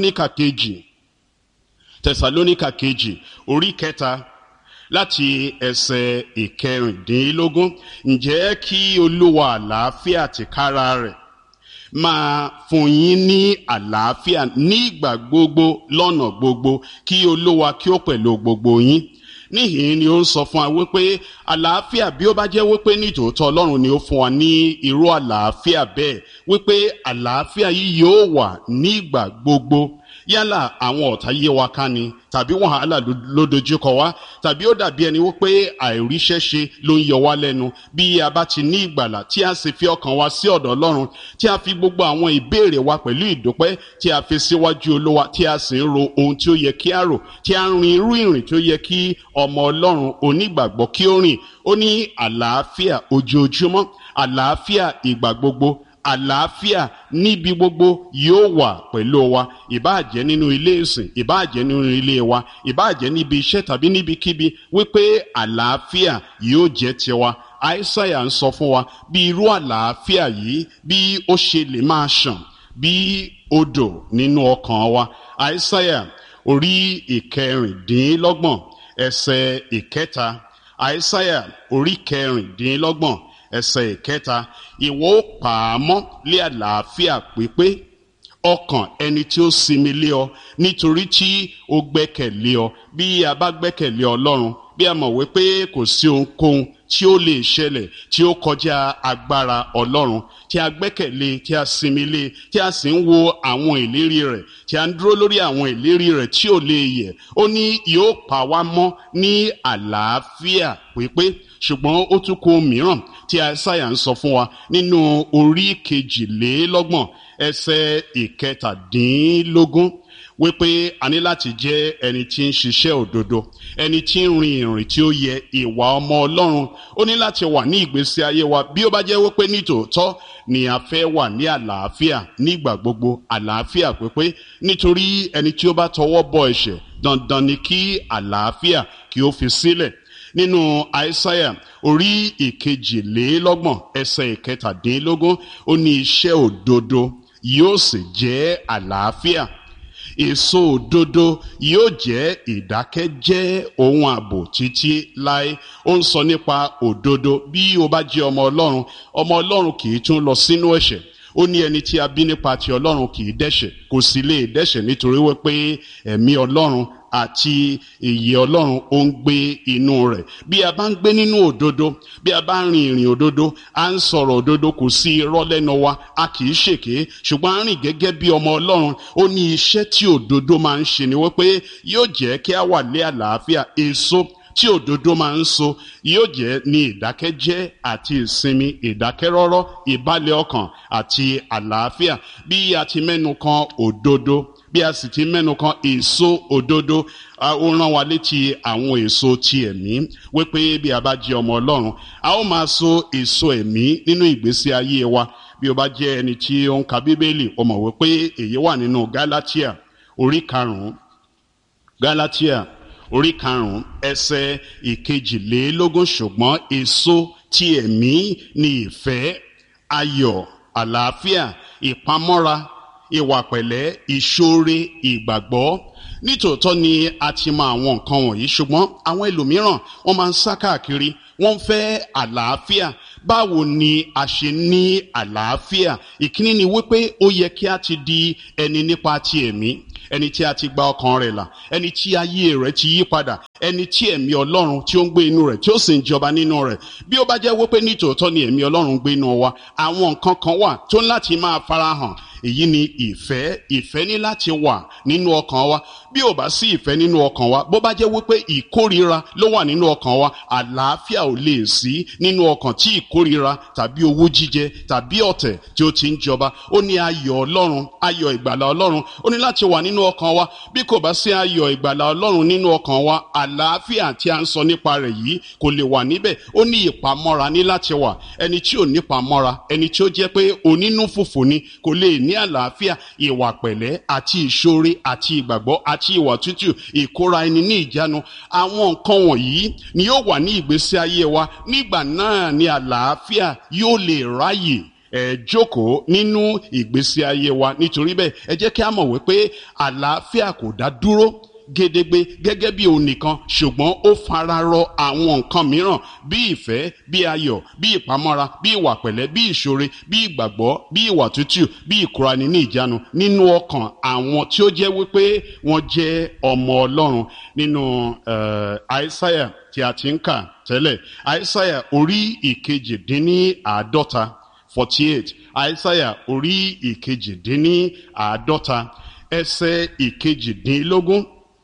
Tẹsalóníkà kejì orí 3 láti ẹsẹ̀ 16. Ǹjẹ́ kí Olúwa àlàáfíà tìkára rẹ̀ máa fún yín ní àlàáfíà nígbà gbogbo lọ́nà gbogbo, kí Olúwa kí ó pẹ̀lú gbogbo yín. Níhìn ni ó ń sọ fún wa wípé àlàáfíà, bí ó bá jẹ́ wípé nítòótọ́ Ọlọ́run ni ó fún wa ní irú àlàáfíà bẹ́ẹ̀, wípé àlàáfíà yìí yóò wà nígbà gbogbo. Yálà àwọn ọ̀tá yé wa ká ni, tàbí wàhálà ló dojúkọ wá, tàbí ó dàbí ẹni wípé àìríṣẹ́ ṣe ló ń yọ wá lẹ́nu. Bí a bá ti ní ìgbàlà tí a sì fi ọkàn wa sí ọ̀dọ̀ Ọlọ́run, tí a fi gbogbo àwọn ìbéèrè wa pẹ̀lú ìdúpẹ́ tí a fi síwájú Olúwa, tí a sì ń ro ohun tí ó yẹ kí a rò, tí a ń rin irú ìrìn tí ó yẹ kí ọmọ Ọlọ́run onígbàgbọ́ kí ó rìn. Ó ní àlàáfíà ojoojúmọ́, àlàáfíà ìgbà gbogbo, àlàáfíà níbi gbogbo yóò wà pẹ̀lú wa. Ìbáà jẹ́ nínú ilé ìsìn, ìbáà jẹ́ nínú ilé wa, ìbáà jẹ́ níbi iṣẹ́ tàbí níbikíbi, wípé àlàáfíà yóò jẹ́ tiwa. Àìsáyà ń sọ fún wa bí irú àlàáfíà yìí bí ó ṣe lè máa ṣàn bí odò nínú ọkàn wa. Àìsáyà orí 26 ẹsẹ̀ 3. Àìsáyà orí 26 ẹsẹ̀ 3. Ìwọ ó pa á mọ́ lé àlàáfíà pípé ọkàn ẹni tí ó sinmi lé ọ, nítorí tí ó gbẹ́kẹ̀lé ọ. Bí a bá gbẹ́kẹ̀lé Ọlọ́run, bí a mọ̀ wípé kò sí ohunkóhun tí ó lè ṣẹlẹ̀ tí ó kọjá agbára Ọlọ́run, tí a gbẹ́kẹ̀lé, tí a sinmi lé, tí a sì ń wo àwọn ìlérí rẹ̀, tí a ń dúró lórí àwọn ìlérí rẹ̀ tí ò lè yẹ̀. Ó ní yóò pa wá mọ́ ní àlàáfíà pípé. Ṣùgbọ́n ó tún kó mìíràn tí Àìsáyà ń sọ fún wa nínú orí 22 ẹsẹ̀ 17, wípé a ní láti jẹ́ ẹni tí ń ṣiṣẹ́ òdodo, ẹni tí ń rin ìrìn tí ó yẹ ìwà ọmọ Ọlọ́run. Ó ní láti wà ní ìgbésí ayé wa bí ó bá jẹ́ wípé nítòótọ́ ni a fẹ́ wà ní àlàáfíà nígbà gbogbo, àlàáfíà pípé. Nítorí ẹni tí ó bá tọwọ́ bọ ẹ̀ṣẹ̀, dandan ni kí àlàáfíà kí ó fi sílẹ̀. Nínú Àìsáyà orí 22 ẹsẹ̀ 17, ó ní iṣẹ́ òdodo yóò sì jẹ́ àlàáfíà, èso òdodo yóò jẹ́ ìdákẹ́jẹ́ ohun ààbò títí láé. Ó ń sọ nípa òdodo. Bí o bá jẹ́ ọmọ Ọlọ́run kì í tún lọ sínú ẹ̀ṣẹ̀. Ó ní ẹni tí a bí nípa ti Ọlọ́run kì í dẹ́ṣẹ̀, kò sì lè dẹ́ṣẹ̀, nítorí wípé ẹ̀mí Ọlọ́run àti ìyè Ọlọ́run ó ń gbé inú rẹ̀. Bí a bá ń gbé nínú òdodo, bí a bá ń rin ìrìn òdodo, a ń sọ̀rọ̀ òdodo, kò sí irọ́ lẹ́nu wa, a kì í ṣèké, ṣùgbọ́n a rìn gẹ́gẹ́ bí ọmọ Ọlọ́run. Ó ní iṣẹ́ tí òdodo máa ń ṣe ni wípé yóò jẹ́ kí a wà lé àlàáfíà. Èso tí òdodo máa ń so yóò jẹ́ ní ìdákẹ́jẹ́ àti ìsinmi, ìdákẹ́rọ́rọ́, ìbálẹ̀ ọkàn àti àlàáfíà. Bí a ti mẹ́nu kan òdodo, bí a sì ti mẹ́nu kan èso òdodo, ó rán wa létí àwọn èso ti ẹ̀mí, wípé bí a bá jẹ́ ọmọ Ọlọ́run, a ó máa so èso ẹ̀mí nínú ìgbésí ayé wa. Bí o bá jẹ́ ẹni tí ó ń ka Bíbélì, o mọ̀ wípé èyí wà nínú Gálátíà orí 5. Gálátíà orí 5 ẹsẹ̀ 22 ṣùgbọ́n èso ti ẹ̀mí ni ìfẹ́, ayọ̀, àlàáfíà, ìpamọ́ra, ìwà pẹ̀lẹ́, ìṣoore, ìgbàgbọ́. Nítòótọ́ ni a ti mọ àwọn nǹkan wọ̀nyí, ṣùgbọ́n àwọn ẹlòmíràn wọ́n máa ń sá káàkiri, wọ́n ń fẹ́ àlàáfíà. Báwo ni a ṣe ní àlàáfíà? Ìkíní ni wípé ó yẹ kí a ti di ẹni nípa ti ẹ̀mí, ẹni tí a ti gba ọkàn rẹ̀ là, ẹni tí ayé rẹ̀ ti yí padà, ẹni tí ẹ̀mí Ọlọ́run tí ó ń gbé inú rẹ̀ tí ó sì ń jọba nínú rẹ̀. Bí ó bá jẹ́ wípé nítòótọ́ ni ẹ̀mí Ọlọ́run gbé inú wa, àwọn nǹkan kan wà tó ń láti máa farahàn. Èyí ni ìfẹ́. Ìfẹ́ ní láti wà nínú ọkàn wa. Bí ò bá sí ìfẹ́ nínú ọkàn wa, bó bá jẹ́ wípé ìkórira ló wà nínú ọkàn wa, àlàáfíà ò lè sí nínú ọkàn tí ìkórira tàbí owú jíjẹ tàbí ọ̀tẹ̀ tí ó ti ń jọba. Ó ní ayọ̀ Ọlọ́run, ayọ̀ ìgbàlà Ọlọ́run, ó ní láti wà nínú ọkàn wa. Bí kò bá sí ayọ̀ ìgbàlà Ọlọ́run nínú ọkàn wa, àlàáfíà tí a ń sọ nípa rẹ̀ yìí kò lè wà níbẹ̀. Ó ní ìpamọ́ra ní láti wà. Ẹni tí ò nípamọ́ra, ẹni tí ó jẹ́ pé onínú fùfù ni, kò lè ní àlàáfíà. Ìwà pẹ̀lẹ́ àti ìṣoore àti ìgbàgbọ́ àti ìwà tútù, ìkóra ẹni ní ìjánu, àwọn nǹkan wọ̀nyí ni yóò wà ní ìgbésí ayé wa. Nígbà náà ni àlàáfíà yóò lè ráyè jókòó nínú ìgbésí ayé wa. Nítorí bẹ́ẹ̀, ẹ jẹ́ kí a mọ̀ wípé àlàáfíà kò dá dúró gédégbé gẹ́gẹ́ bí òun nìkan, ṣùgbọ́n ó fararọ àwọn nǹkan mìíràn bí ìfẹ́, bí ayọ̀, bí ìpamọ́ra, bí ìwà pẹ̀lẹ́, bí ìṣoore, bí ìgbàgbọ́, bí ìwà tútù, bí ìkóraẹni ní ìjánu nínú ọkàn àwọn tí ó jẹ́ wípé wọ́n jẹ́ ọmọ Ọlọ́run. Nínú Àìsáyà tí a ti ń kà tẹ́lẹ̀, Àìsáyà orí 48, 48, Àìsáyà orí 48 ẹsẹ̀ 18.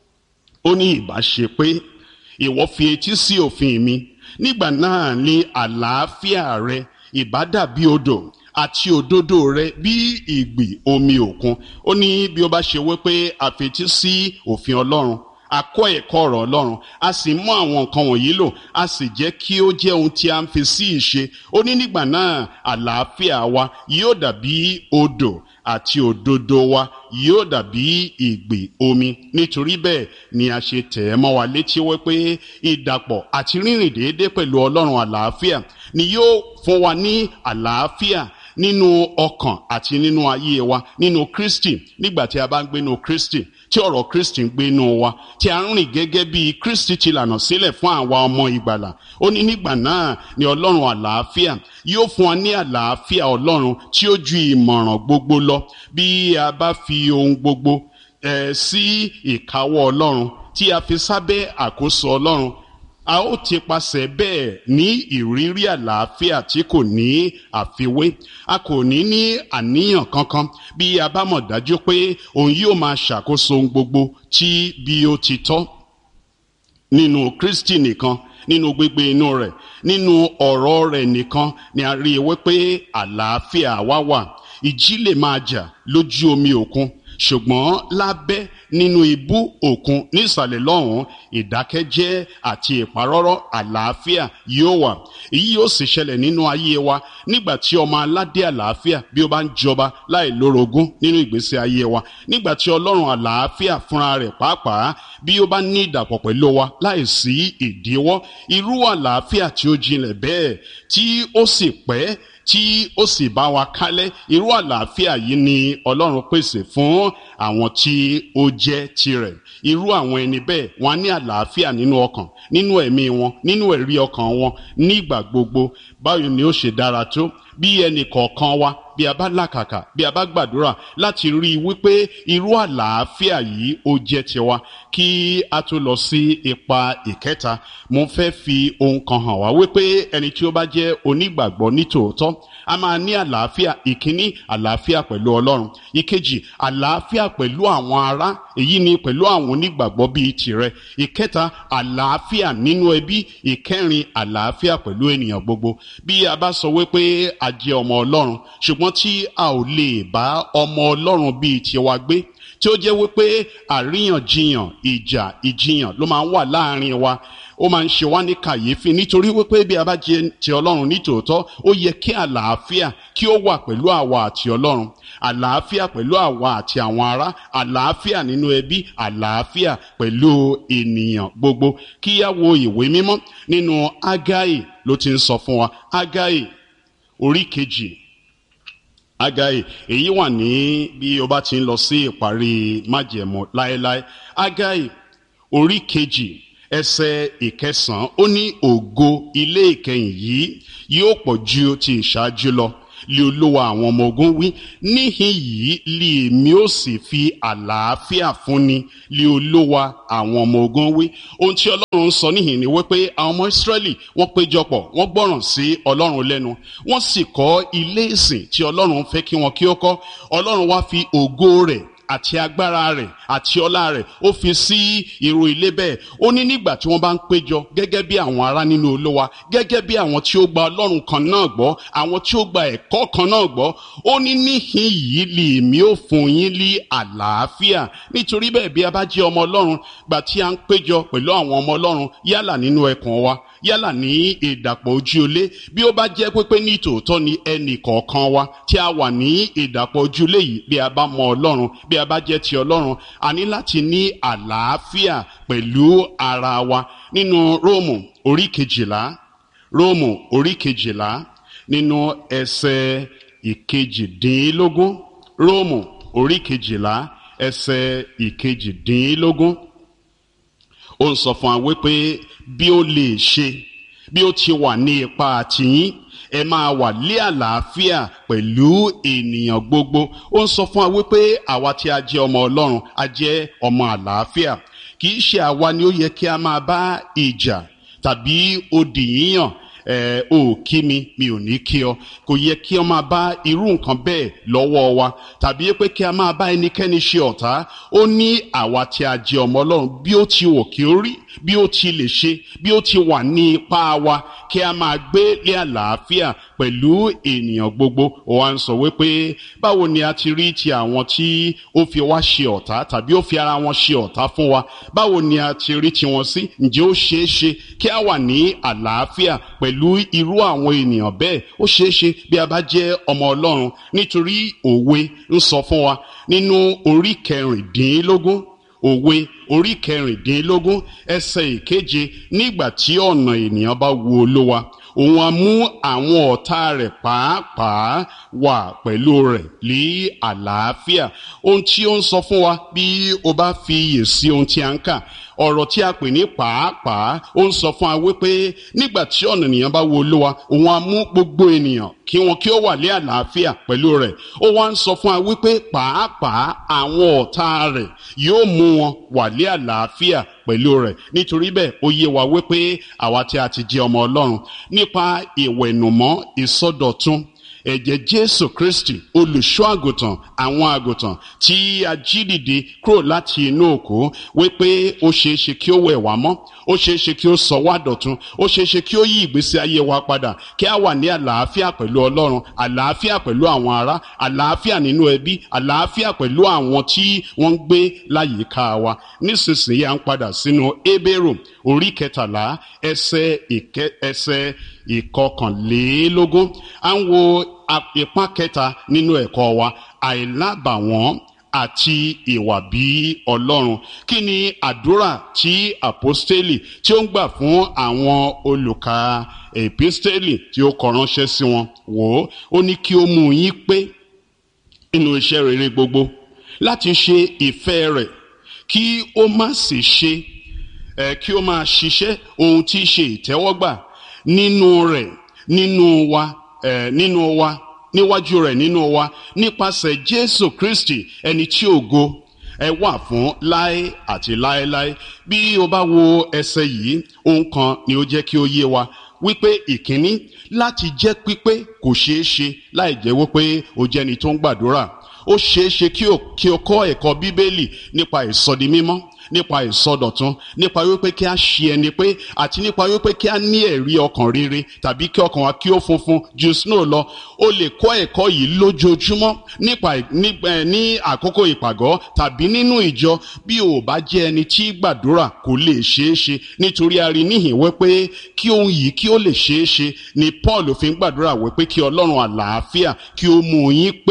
Ó ní ìbá ṣe pé ìwọ fi etí sí òfin mi, nígbà náà ni àlàáfíà rẹ ìbá dàbí odò àti òdodo rẹ bí ìgbì omi òkun. Ó ní bí ó bá ṣe wípé a fetí sí òfin Ọlọ́run, a kọ́ ẹ̀kọ́ ọ̀rọ̀ Ọlọ́run, a sì mú àwọn nǹkan wọ̀nyí lò, a sì jẹ́ kí ó jẹ́ ohun tí a ń fi sí ìṣe. Ó ní nígbà náà àlàáfíà wa yóò dàbí odò àti òdodo wa yóò dàbí ìgbì omi. Nítorí bẹ́ẹ̀ ni a ṣe tẹ̀ ẹ́ mọ́ wa létí wípé ìdàpọ̀ àti rírìn déédéé pẹ̀lú Ọlọ́run àlàáfíà ni yóò fún wa ní àlàáfíà nínú ọkàn àti nínú ayé wa nínú Kristi. Nígbà tí a bá ń gbé nínú Kristi, tí ọ̀rọ̀ Kristi ń gbé inú wa, tí a ń rìn gẹ́gẹ́ bí Kristi ti lànà sílẹ̀ fún àwa ọmọ ìgbàlà, ó ní nígbà náà ni Ọlọ́run àlàáfíà yóò fún wa ní àlàáfíà Ọlọ́run tí ó ju ìmọ̀ràn gbogbo lọ. Bí a bá fi ohun gbogbo sí ìkáwọ́ Ọlọ́run, tí a fi sábẹ́ àkóso Ọlọ́run, a ó ti pasẹ̀ bẹ́ẹ̀ ní ìrírí àlàáfíà tí kò ní àfiwé. A kò ní àníyàn kankan bí a bá mọ̀ dájú pé òun yóò máa ṣàkóso ohun gbogbo tí bí ó ti tọ́. Nínú Kristi nìkan, nínú gbígbé inú rẹ̀, nínú ọ̀rọ̀ rẹ̀ nìkan ni a rí i wípé àlàáfíà wa wà. Ìjì lè máa jà lójú omi òkun, ṣùgbọ́n lábẹ́ nínú ibú òkun nísàlẹ̀ lọ́hùn, ìdákẹ́jẹ́ àti ìparọ́rọ́ àlàáfíà yóò wà. Èyí yóò sì ṣẹlẹ̀ nínú ayé wa nígbà tí ọmọ aládé àlàáfíà bí ó bá ń jọba láì lórogún nínú ìgbésí ayé wa. Nígbà tí Ọlọ́run àlàáfíà fúnra rẹ̀ pàápàá bí ó bá ní ìdàpọ̀ pẹ̀lú wa láì sí ìdíwọ́. Irú àlàáfíà tí ó jinlẹ̀ bẹ́ẹ̀ tí ó sì pẹ́ tí ó sì bá wa kálẹ̀, irú àlàáfíà yìí ni Ọlọ́run pèsè fún àwọn tí ó jẹ́ tirẹ̀. Irú àwọn ẹni bẹ́ẹ̀ wọ́n ní àlàáfíà nínú ọkàn, nínú ẹ̀mí wọn, nínú ẹ̀rí ọkàn wọn nígbà gbogbo. Báwo ni ó ṣe dára tó bí ẹnì kọ̀ọ̀kan wa, bí a bá làkàkà, bí a bá gbàdúrà láti rí i wípé irú àlàáfíà yìí ó jẹ́ tiwa. Kí a tó lọ sí ipa ìkẹta, mo fẹ́ fi ohun kan hàn wá wípé ẹni tí ó bá jẹ́ onígbàgbọ́ nítòótọ́ a máa ní àlàáfíà. Ìkíní, àlàáfíà pẹ̀lú Ọlọ́run. Ìkejì, àlàáfíà pẹ̀lú àwọn ará, èyí ni pẹ̀lú àwọn onígbàgbọ́ bíi tirẹ̀. Ìkẹta, àlàáfíà nínú ẹbí. Ìkẹrin, àlàáfíà pẹ̀lú ènìyàn gbogbo. Bí a bá sọ wípé a jẹ́ ọmọ Ọlọ́run, ṣùgbọ́n tí a ò lè bá ọmọ Ọlọ́run bíi tiwa gbé, tí ó jẹ́ wípé àríyànjiyàn, ìjiyàn ló máa ń wà láàrin wa, ó máa ń ṣe wá ní kàyéfì. Nítorí wípé bí a bá jẹ́ ti Ọlọ́run nítòótọ́, ó yẹ kí àlàáfíà kí ó wà pẹ̀lú àwa àti Ọlọ́run. àlàáfíà pẹ̀lú àwa àti àwọn ará, àlàáfíà nínú ẹbí, àlàáfíà pẹ̀lú ènìyàn gbogbo. Kí á wo ìwé mímọ́ nínú Ágáì ló ti ń sọ fún wa. Ágáì orí kejì, Ágáì èyí wà ní bí o bá ti ń lọ sí ìparí májẹ̀mú láéláé. Ágáì orí kejì ẹsẹ̀ ìkẹsàn-án ó ní ògo ilé ìkẹyìn yìí yóò pọ̀ ju ti ìṣáájú lọ, lé Olúwa àwọn ọmọ ogun wí. Níhìn yìí lé èmi ó sì fi àlàáfíà fúnni, lé Olúwa àwọn ọmọ ogun wí. Ohun tí Ọlọ́run ń sọ níhìn ni wípé àwọn ọmọ Ísírẹ́lì wọ́n péjọpọ̀, wọ́n gbọ́ràn sí Ọlọ́run lẹ́nu, wọ́n sì kọ́ ilé ìsìn tí Ọlọ́run fẹ́ kí wọn kí ó kọ́. Ọlọ́run wá fi ògo rẹ̀ àti agbára rẹ̀ àti ọlá rẹ̀ ó fi sí irú ilé bẹ́ẹ̀. Ó ní nígbà tí wọ́n bá ń péjọ gẹ́gẹ́ bí àwọn ará nínú Olúwa, gẹ́gẹ́ bí àwọn tí ó gba Ọlọ́run kan náà gbọ́, àwọn tí ó gba ẹ̀kọ́ kan náà gbọ́, ó ní níhìn yìí lè mí ó fún yín ní àlàáfíà. Nítorí bẹ́ẹ̀ bí a bá jẹ́ ọmọ Ọlọ́run, gbà tí a ń péjọ pẹ̀lú àwọn ọmọ Ọlọ́run yálà nínú ẹkùn wa, yálà ní ìdàpọ̀ ojú ilé, bí ó bá jẹ́ pé ní tòótọ́ ni ẹnì kọ̀ọ̀kan wa tí a wà ní ìdàpọ̀ ojú ilé yìí, bí a bá mọ Ọlọ́run, bí a bá jẹ́ ti Ọlọ́run, a ní láti ní àlàáfíà pẹ̀lú ara wa. Nínú Róòmù orí kejìlá, Róòmù orí kejìlá nínú ẹsẹ̀ ìkejìdínlógún, Róòmù orí kejìlá ẹsẹ̀ ìkejìdínlógún, ó ń sọ fún wa wípé bí ó lè ṣe, bí ó ti wà ní ipa àtìyín, ẹ máa wà lé àlàáfíà pẹ̀lú ènìyàn gbogbo. Ó ń sọ fún wa wípé àwa tí a jẹ́ ọmọ Ọlọ́run, a jẹ́ ọmọ àlàáfíà. Kì í ṣe àwa ni ó yẹ kí a máa bá ìjà tàbí odi yíyàn, o kí mi, mi ò ní kí ọ. Kò yẹ kí ọ máa bá irú nǹkan bẹ́ẹ̀ lọ́wọ́ wa, tàbí pé kí a máa bá ẹnikẹ́ni ṣe ọ̀tá. Ó ní àwa tí a jẹ́ ọmọ Ọlọ́run, bí ó ti wò kí ó rí, bí ó ti lè ṣe, bí ó ti wà ní ipá wa, kí a máa gbé lé àlàáfíà pẹ̀lú ènìyàn gbogbo. Ó wá ń sọ wípé báwo ni a ti rí ti àwọn tí ó fi wá ṣe ọ̀tá tàbí ó fi ara wọn ṣe ọ̀tá fún wa, báwo ni a ti rí tiwọn sí? Ǹjẹ́ ó ṣeé ṣe kí a wà ní àlàáfíà pẹ̀lú irú àwọn ènìyàn bẹ́ẹ̀? Ó ṣeé ṣe bí a bá jẹ́ ọmọ Ọlọ́run, nítorí òwe ń sọ fún wa nínú orí kẹrìndínlógún, òwe orí kẹrìndínlógún ẹsẹ̀ ìkeje, nígbà tí ọ̀nà ènìyàn bá wu Olúwa, òun á mú àwọn ọ̀tá rẹ̀ pàápàá wà pẹ̀lú rẹ̀ ní àlàáfíà. Ohun tí ó ń sọ fún wa, bí o bá fi iyè sí ohun tí a ń kà, ọ̀rọ̀ tí a pè ní pàápàá, ó ń sọ fún wa wípé nígbà tí ọ̀nà ènìyàn bá wu Olúwa, òun á mú gbogbo ènìyàn kí wọn kí ó wà ní àlàáfíà pẹ̀lú rẹ̀. Ó wá ń sọ fún wa wípé pàápàá àwọn ọ̀tá rẹ̀ yóò mú wọn wà ní àlàáfíà pẹ̀lú rẹ̀. Nítorí bẹ́ẹ̀ ó yé wa wípé àwa tí a ti jẹ́ ọmọ Ọlọ́run, nípa ìwẹ̀nùmọ́ ìsọdọ̀tun ẹ̀jẹ̀ Jésù Kristi olùṣọ́ àgùntàn àwọn àgùntàn tí a jí dìde kúrò láti inú òkú, wípé ó ṣeé ṣe kí ó wẹ̀ wá mọ́, ó ṣeé ṣe kí ó sọ wá dọ̀tun, ó ṣeé ṣe kí ó yí ìgbésí ayé wa padà, kí a wà ní àlàáfíà pẹ̀lú Ọlọ́run, àlàáfíà pẹ̀lú àwọn ará, àlàáfíà nínú ẹbí, àlàáfíà pẹ̀lú àwọn tí wọ́n ń gbé láyìíká wa. Nísinsìnyí à ń padà sínú Hébérù orí kẹtàlá ẹsẹ̀ ìkọkànlélógún. À ń wo ìpá kẹta nínú ẹ̀kọ́ wa, àìlábàwọ́n àti ìwà bí Ọlọ́run. Kí ni àdúrà tí àpọ́stélì tí ó ń gbà fún àwọn olùkà èpístélì tí ó kọ ránṣẹ́ sí wọn? Wò ó ní kí ó mú yín pé nínú iṣẹ́ rere gbogbo, láti ṣe ìfẹ́ rẹ̀, kí ó má sì ṣe kí ó máa ṣiṣẹ́ ohun tí í ṣe ìtẹ́wọ́gbà nínú rẹ̀, nínú wa níwájú rẹ̀, nínú wa nípasẹ̀ Jésù Kristi, ẹni tí ògo wà fún láé àti láéláé. Bí o bá wo ẹsẹ̀ yìí, ohun kan ni ó jẹ́ kí ó yé wa wípé ìkíní, láti jẹ́ pípé kò ṣeé ṣe láì jẹ́ wípé o jẹ́ni tó ń gbàdúrà. Ó ṣeé ṣe kí o kọ́ ẹ̀kọ́ Bíbélì nípa ìsọdi mímọ́, nípa ìsọdọ̀tun, nípa wípé kí a ṣe ẹni pé, àti nípa wípé kí a ní ẹ̀rí ọkàn rere, tàbí kí ọkàn wa kí ó funfun ju snow lọ. O lè kọ́ ẹ̀kọ́ yìí lójoojúmọ́ ní àkókò ìpàgọ́ tàbí nínú ìjọ. Bí o bá jẹ́ ẹni tí gbàdúrà, kò lè ṣeé ṣe, nítorí a rí níhìn wípé kí ohun yìí kí ó lè ṣeé ṣe ni Paul fi ń gbàdúrà wípé kí Ọlọ́run àlàáfíà kí ó mú yín pé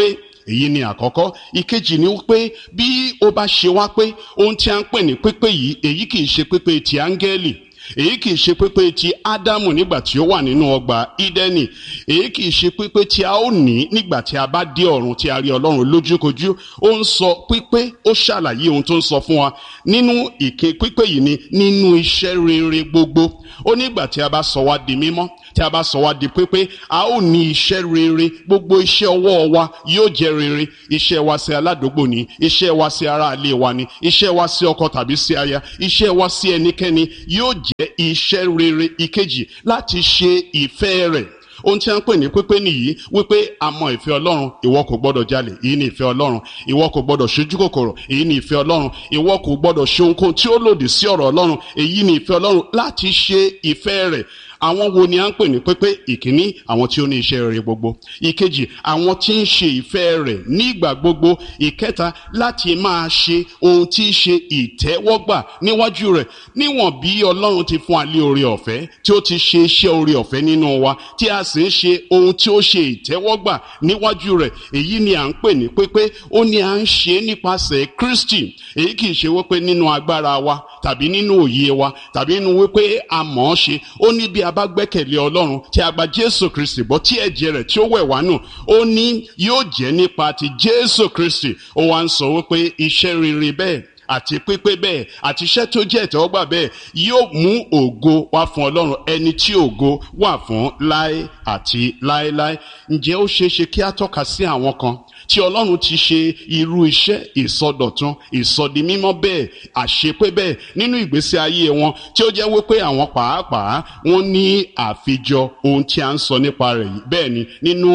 èyí ni àkọ́kọ́. Ìkejì ni wípé bí ó bá ṣe wá pé ohun tí a ń pè ní pípé yìí, èyí kìí ṣe pípé ti áńgẹ́lì, èyí kìí ṣe pípé ti Ádámù nígbà tí ó wà nínú ọgbà Ídẹ́nì, èyí kìí ṣe pípé tí a ó ní nígbà tí a bá dé ọ̀run tí a rí Ọlọ́run lójúkojú. Ó ń sọ pípé, ó ṣàlàyé ohun tó ń sọ fún wa nínú pípé yìí ni nínú iṣẹ́ rere gbogbo. Ó nígbà tí a bá sọ wá di mímọ́, tí a bá sọ wá di pípé, a ó ní iṣẹ́ rere, gbogbo iṣẹ́ ọwọ́ wa yóò jẹ́ rere. Iṣẹ́ wa sí aládùúgbò ni, iṣẹ́ wa sí ará ilé wa ni, iṣẹ́ wa sí ọkọ tàbí sí aya, iṣẹ́ wa sí ẹnikẹ́ni yóò jẹ́ iṣẹ́ rere. Ìkejì, láti ṣe ìfẹ́ rẹ̀. Ohun tí a ń pè ní pípé nìyí, wípé a mọ ìfẹ́ Ọlọ́run, ìwọ kò gbọdọ̀ jalè, èyí ni ìfẹ́ Ọlọ́run. Ìwọ kò gbọdọ̀ ṣojú kòkòrò, èyí ni ìfẹ́ Ọlọ́run. Ìwọ kò gbọdọ̀ ṣe ohunkóhun tí ó lòdì sí ọ̀rọ̀ Ọlọ́run, èyí ni ìfẹ́ Ọlọ́run. Láti ṣe ìfẹ́ rẹ̀. Àwọn wo ni a ń pè ní pípé? Ìkíní, àwọn tí ó ní iṣẹ́ rere gbogbo. Ìkejì, àwọn tí ń ṣe ìfẹ́ rẹ̀ nígbà gbogbo. Ìkẹta, láti máa ṣe ohun tí í ṣe ìtẹ́wọ́gbà níwájú rẹ̀. Níwọ̀n bí Ọlọ́run ti fún wa ní oore ọ̀fẹ́, tí ó ti ṣe iṣẹ́ oore ọ̀fẹ́ nínú wa, tí a sì ń ṣe ohun tí ó ṣe ìtẹ́wọ́gbà níwájú rẹ̀, èyí ni à ń pè ní pípé. Ó ní à ń ṣe nípasẹ̀ Kristi. Èyí kìí ṣe wípé nínú agbára wa tàbí nínú òye wa tàbí nínú wípé a mọ̀ ọ́ ṣe. Ó ní bí a bá gbẹ́kẹ̀lé Ọlọ́run, tí a gba Jésù Kristi gbọ́, tí ẹ̀jẹ̀ rẹ̀ tí ó wẹ̀ wá nù, ó ní yóò jẹ́ nípa ti Jésù Kristi. Ó wá ń sọ wípé iṣẹ́ rere bẹ́ẹ̀ àti pípé bẹ́ẹ̀ àti iṣẹ́ tó jẹ́ ìtẹ́wọ́gbà bẹ́ẹ̀ yóò mú ògo wá fún Ọlọ́run, ẹni tí ògo wà fún láé àti láéláé. Ǹjẹ́ ó ṣeé ṣe kí a tọ́ka sí àwọn kan tí Ọlọ́run ti ṣe irú iṣẹ́ ìsọdọ̀tun, ìsọdimímọ́ bẹ́ẹ̀, àṣepé bẹ́ẹ̀ nínú ìgbésí ayé wọn, tí ó jẹ́ wípé àwọn pàápàá wọ́n ní àfijọ ohun tí a ń sọ nípa rẹ̀ yìí? Bẹ́ẹ̀ ni nínú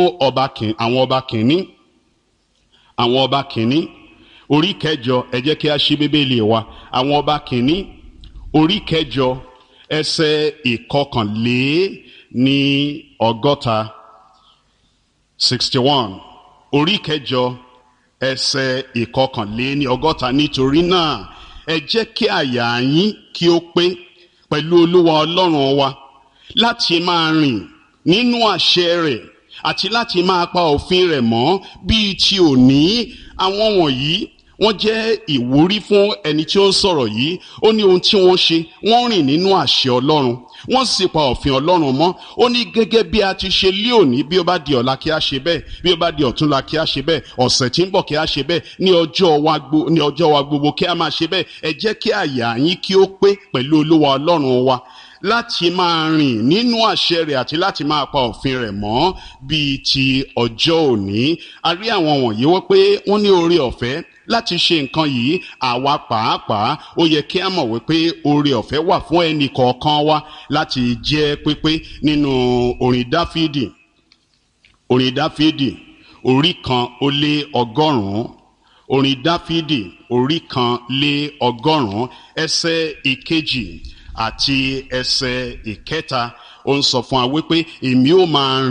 àwọn ọba kìíní orí kẹjọ, ẹ jẹ́ kí a ṣí Bíbélì wa. Àwọn ọba kìíní orí kẹjọ ẹsẹ̀ ìkọkànléní ọgọ́ta 61. Orí kẹjọ ẹsẹ̀ ìkọkànléní ọgọ́ta. Nítorí náà ẹ jẹ́ kí àyà yín kí ó pé pẹ̀lú Olúwa Ọlọ́run wa, láti máa rìn nínú àṣẹ rẹ̀ àti láti máa pa òfin rẹ̀ mọ́ bíi ti òní. Àwọn wọ̀nyí wọ́n jẹ́ ìwúrí fún ẹni tí ó ń sọ̀rọ̀ yìí. Ó ní ohun tí wọ́n ṣe, wọ́n rìn nínú àṣẹ Ọlọ́run, wọ́n sì pa òfin Ọlọ́run mọ́. Ó ní gẹ́gẹ́ bí a ti ṣe lé òní, bí ó bá di ọ̀la kí a ṣe bẹ́ẹ̀, bí ó bá di ọ̀túnla kí a ṣe bẹ́ẹ̀, ọ̀sẹ̀ tí ń bọ̀ kí a ṣe bẹ́ẹ̀, ní ọjọ́ wa gbogbo kí a máa ṣe bẹ́ẹ̀. Ẹ jẹ́ kí àyà yín kí ó pé pẹ̀lú Olúwa Ọlọ́run wa, láti máa rìn nínú àṣẹ rẹ̀ àti láti máa pa òfin rẹ̀ mọ́ bíi ti ọjọ́ òní. A rí àwọn wọ̀nyí wọ́n pé wọ́n ní oore ọ̀fẹ́ láti ṣe nǹkan yìí. Àwa pàápàá ó yẹ kí a mọ̀ wípé oore ọ̀fẹ́ wà fún ẹnì kọ̀ọ̀kan wa láti jẹ́ pípé. Nínú orin Dáfídì orí 100, orin Dáfídì orí 100 ẹsẹ̀ ìkejì àti ẹsẹ̀ ìkẹta, ó ń sọ fún wa wípé èmi ó máa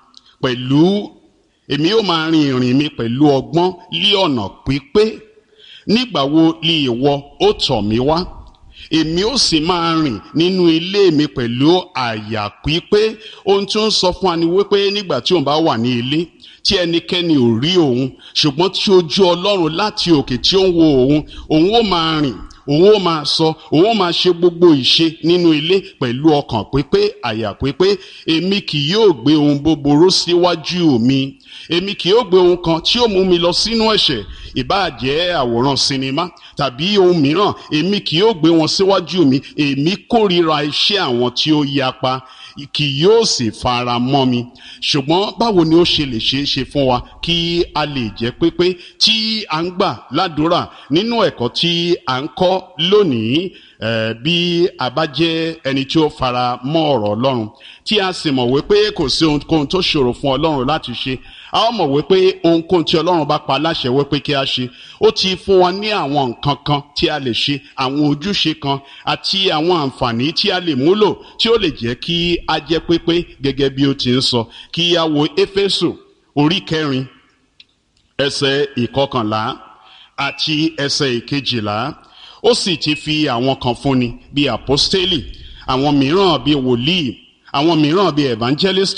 rìn ìrìn mi pẹ̀lú ọgbọ́n lí ọ̀nà pípé. Nígbà wo li ìwọ ó tọ̀ mí wá? Èmi ó sì máa rìn nínú ilé mi pẹ̀lú àyà pípé. Ohun tí ó ń sọ fún wa ni wípé nígbà tí òun bá wà ní ilé, tí ẹnikẹ́ni ò rí òun, ṣùgbọ́n tí ojú Ọlọ́run láti òkè tí ó ń wo òun ó máa rìn, òun ó máa sọ, òun ó máa ṣe gbogbo ìṣe nínú ilé pẹ̀lú ọkàn pípé, àyà pípé. Èmi kì yóò gbé ohun búburú síwájú mi. Èmi kì yóò gbé ohun kan tí ó mú mi lọ sínú ẹ̀ṣẹ̀, ìbáà jẹ́ àwòrán sinimá tàbí ohun mìíràn. Èmi kì yóò gbé wọn síwájú mi. Èmi kórìíra iṣẹ́ àwọn tí ó yapa, kì yóò sì fara mọ́ mi. Ṣùgbọ́n báwo ni ó ṣe lè ṣeé ṣe fún wa kí a lè jẹ́ pípé tí a ń gbà ládùúrà nínú ẹ̀kọ́ tí a ń kọ́ lónìí? Bí a bá jẹ́ ẹni tí ó fara mọ́ ọ̀rọ̀ Ọlọ́run, tí a sì mọ̀ wípé kò sí ohunkóhun tó ṣòro fún Ọlọ́run láti ṣe, a ó mọ̀ wípé ohunkóhun tí Ọlọ́run bá pa láṣẹ wípé kí a ṣe, ó ti fún wa ní àwọn nǹkan kan tí a lè ṣe, àwọn ojúṣe kan àti àwọn àǹfààní tí a lè múlò tí ó lè jẹ́ kí a jẹ́ pípé gẹ́gẹ́ bí ó ti ń sọ. Kí a wo Éfésù orí 4 ẹsẹ̀ 11 àti ẹsẹ̀ 12. Ó sì ti fi àwọn kan fúnni bí àpọ́stélì, àwọn mìíràn bí wòlíì, àwọn mìíràn bí evangelisti,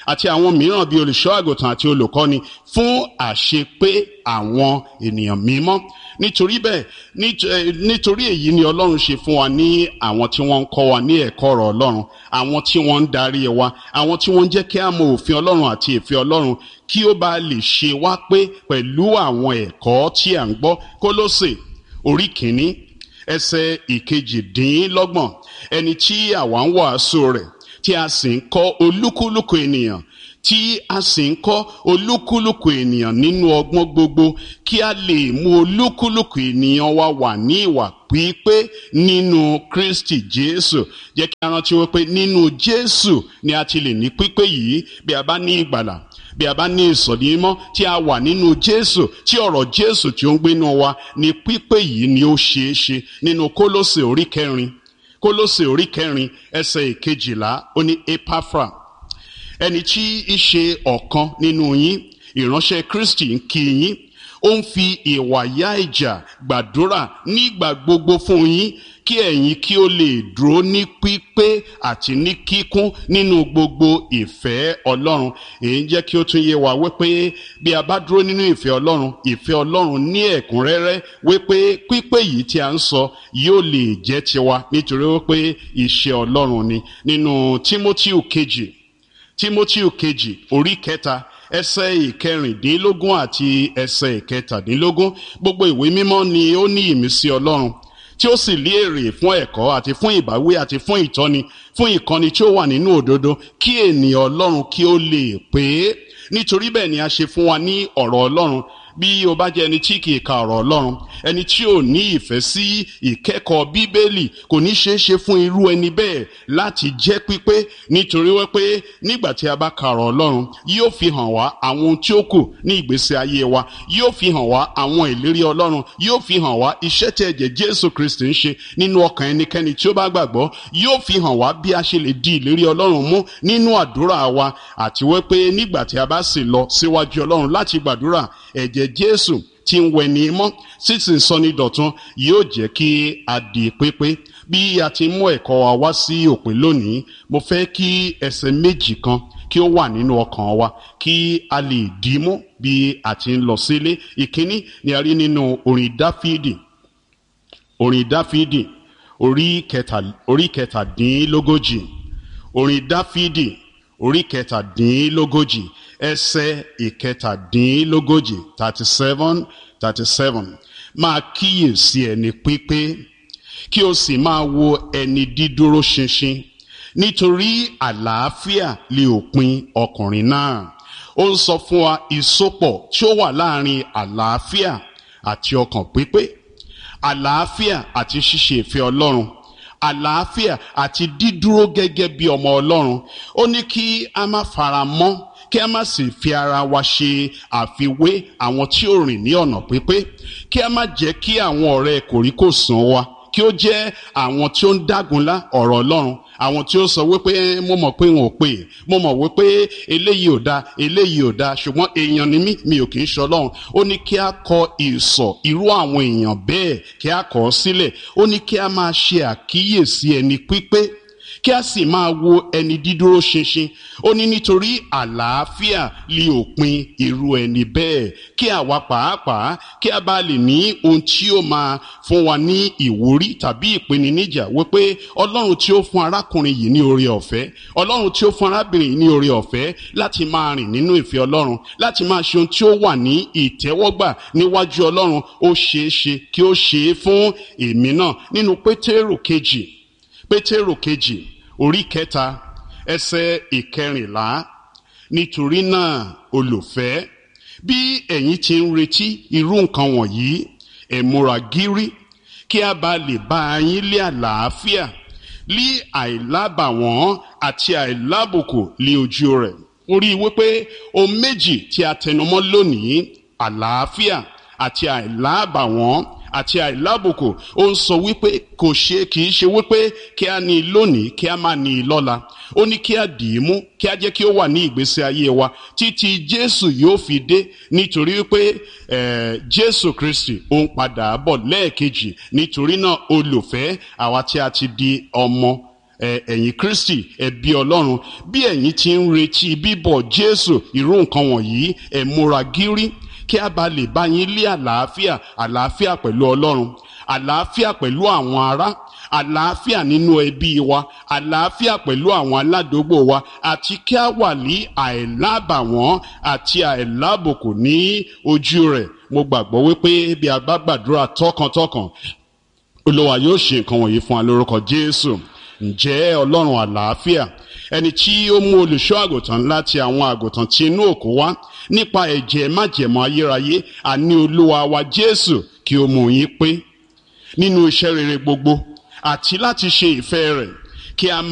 àti àwọn mìíràn bíi olùṣọ́ àgùntàn àti olùkọ́ni fún àṣepé àwọn ènìyàn mímọ́. Nítorí bẹ́ẹ̀, nítorí èyí ni Ọlọ́run ṣe fún wa ní àwọn tí wọ́n ń kọ́ wa ní ẹ̀kọ́ ọ̀rọ̀ Ọlọ́run, àwọn tí wọ́n ń darí wa, àwọn tí wọ́n ń jẹ́ kí a mọ òfin Ọlọ́run àti ìfẹ́ Ọlọ́run, kí ó bá lè ṣe wá pé pẹ̀lú àwọn ẹ̀kọ́ tí à ń gbọ́. Kólósè orí kìíní ẹsẹ̀ 28, ẹni tí àwa ń wàásù rẹ̀, tí a sì ń kọ́ olúkúlùkù ènìyàn, tí a sì ń kọ́ olúkúlùkù ènìyàn nínú ọgbọ́n gbogbo, kí a lè mú olúkúlùkù ènìyàn wa wà ní ìwà pípé nínú Kristi Jésù. Jẹ́ kí a rántí wípé nínú Jésù ni a ti lè ní pípé yìí. Bí a bá ní ìgbàlà, bí a bá ní ìsọ̀dí mímọ́, tí a wà nínú Jésù, tí ọ̀rọ̀ Jésù tí ó ń gbénú wa, ni pípé yìí ni ó ṣeé ṣe. Nínú Kólósè orí 4, Kólósè orí 4 ẹsẹ̀ 12, ó ní Epafra, ẹni tí í ṣe ọ̀kan nínú yín, ìránṣẹ́ Kristi, ń kí yín. Ó ń fi ìwàyà ìjà gbàdúrà nígbà gbogbo fún yín, kí ẹ̀yin kí ó lè dúró ní pípé àti ní kíkún nínú gbogbo ìfẹ́ Ọlọ́run. Èyí jẹ́ kí ó tún yé wa wípé bí a bá dúró nínú ìfẹ́ Ọlọ́run ní ẹ̀kúnrẹ́rẹ́, wípé pípé yìí tí a ń sọ yóò lè jẹ́ tiwa, nítorí wípé iṣẹ́ Ọlọ́run ni. Nínú Tímótíù kejì orí 3 ẹsẹ̀ 16 àti ẹsẹ̀ 17, gbogbo ìwé mímọ́ ni ó ní ìmísí Ọlọ́run, tí ó sì lé èrè fún ẹ̀kọ́ àti fún ìbáwí àti fún ìtọ́ni, fún ìkọ́ni tí ó wà nínú òdodo, kí ènìyàn Ọlọ́run kí ó lè pé. Nítorí bẹ́ẹ̀ ni a ṣe fún wa ní ọ̀rọ̀ Ọlọ́run. Bí o bá jẹ́ ẹni tí kìí ka ọ̀rọ̀ Ọlọ́run, ẹni tí ò ní ìfẹ́ sí ìkẹ́kọ̀ọ́ Bíbélì, kò ní ṣeé ṣe fún irú ẹni bẹ́ẹ̀ láti jẹ́ pípé. Nítorí wípé nígbà tí a bá ka ọ̀rọ̀ Ọlọ́run, yóò fi hàn wá àwọn ohun tí ó kù ní ìgbésí ayé wa, yóò fi hàn wá àwọn ìlérí Ọlọ́run, yóò fi hàn wá iṣẹ́ tí ẹ̀jẹ̀ Jésù Kristi ń ṣe nínú ọkàn ẹnikẹ́ni tí ó bá gbàgbọ́, yóò fi hàn wá bí a ṣe lè di ìlérí Ọlọ́run mú nínú àdúrà wa. Àti wípé nígbà tí a bá sì lọ síwájú Ọlọ́run láti gbàdúrà, ẹ̀jẹ̀ Jésù tí ń wẹni mọ́, sísìn sọni dọ̀tun, yóò jẹ́ kí a di pípé. Bí a ti mú ẹ̀kọ́ wa wá sí òpin lónìí, mo fẹ́ kí ẹsẹ̀ méjì kan kí ó wà nínú ọkàn wa, kí a lè dìímú bí a ti ń lọ sílé. Ìkíní ni a rí nínú orin Dáfídì orí 17, orin Dáfídì orí 17 ẹsẹ̀ 17, 37. Máa kíyèsí ẹni pípé, kí o sì máa wo ẹni dídúró ṣinṣin, nítorí àlàáfíà lè òpin ọkùnrin náà. Ó ń sọ fún wa ìsopọ̀ tí ó wà láàrin àlàáfíà àti ọkàn pípé, àlàáfíà àti ṣíṣe ìfẹ́ Ọlọ́run, àlàáfíà àti dídúró gẹ́gẹ́ bí ọmọ Ọlọ́run. Ó ní kí a má fara mọ́, kí a má sì fi ara wa ṣe àfiwé àwọn tí ó rìn ní ọ̀nà pípé, kí a má jẹ́ kí àwọn ọ̀rẹ́ kòríkòsùn wa kí ó jẹ́ àwọn tí ó ń dágunlá ọ̀rọ̀ Ọlọ́run, àwọn tí ó sọ wípé mo mọ̀ pé wọn ò pè, mo mọ̀ wípé eléyìí ò dá, ṣùgbọ́n èèyàn ni mi ò kì í ṣọlọ́run. Ó ní kí a kọ ìsọ̀ irú àwọn èèyàn bẹ́ẹ̀, kí a kọ̀ ọ́ sílẹ̀. Ó ní kí a máa ṣe àkíyèsí ẹni pípé, kí a sì máa wo ẹni dídúró ṣinṣin. Ó ní nítorí àlàáfíà lè òpin irú ẹni bẹ́ẹ̀, kí àwa pàápàá kí a bá lè ní ohun tí ó máa fún wa ní ìwúrí tàbí ìpèníjà wípé Ọlọ́run tí ó fún arákùnrin yìí ní oore ọ̀fẹ́, Ọlọ́run tí ó fún arábìnrin yìí ní oore ọ̀fẹ́ láti máa rìn nínú ìfẹ́ Ọlọ́run, láti máa ṣe ohun tí ó wà ní ìtẹ́wọ́gbà níwájú Ọlọ́run. Ó ṣeé ṣe kí ó ṣe é fún èmi náà. Nínú Pétérù kejì orí 3 ẹsẹ̀ 14, nítorí náà olùfẹ́, bí ẹ̀yin ti ń retí irú nǹkan wọ̀nyí, ẹ múra gírí, kí a bá lè bá yín lé àlàáfíà, lé àìlábàwọ́n àti àìlábùkù lé ojú rẹ̀. Ó rí wípé ohun méjì tí a tẹnumọ́ lónìí, àlàáfíà àti àìlábàwọ́n àti àìlábùkù, ó ń sọ wípé kìí ṣe wípé kí a ní lónìí kí a má ní lọ́la. Ó ní kí a dì í mú, kí a jẹ́ kí ó wà ní ìgbésí ayé wa títí Jésù yóò fi dé, nítorí wípé Jésù Kristi ó ń padà bọ̀ lẹ́ẹ̀kejì. Nítorí náà olùfẹ́, àwa tí a ti di ọmọ ẹ̀yin Kristi ẹbí Ọlọ́run, bí ẹ̀yin ti ń retí bíbọ̀ Jésù, irú nǹkan wọ̀nyí ẹ múra gírí kí a bá lè bá yín lé àlàáfíà pẹ̀lú Ọlọ́run, àlàáfíà pẹ̀lú àwọn ará, àlàáfíà nínú ẹbí wa, àlàáfíà pẹ̀lú àwọn aládùúgbò wa, àti kí a wà ní àìlábàwọ́n àti àìlábùkù ní ojú rẹ̀. Mo gbàgbọ́ wípé bí a bá gbàdúrà tọkàntọkàn, Olúwa yóò ṣe nǹkan wọ̀nyí fún wa lórúkọ Jésù. Ǹjẹ́ Ọlọ́run àlàáfíà, ẹni tí ó mú olùṣọ́ àgùntàn láti àwọn àgùntàn tí inú òkú wá nípa ẹ̀jẹ̀ májẹ̀mú ayérayé, àní Olúwa wa Jésù, kí ó mú yín pé nínú iṣẹ́ rere gbogbo àti láti ṣe ìfẹ́ rẹ̀, kí a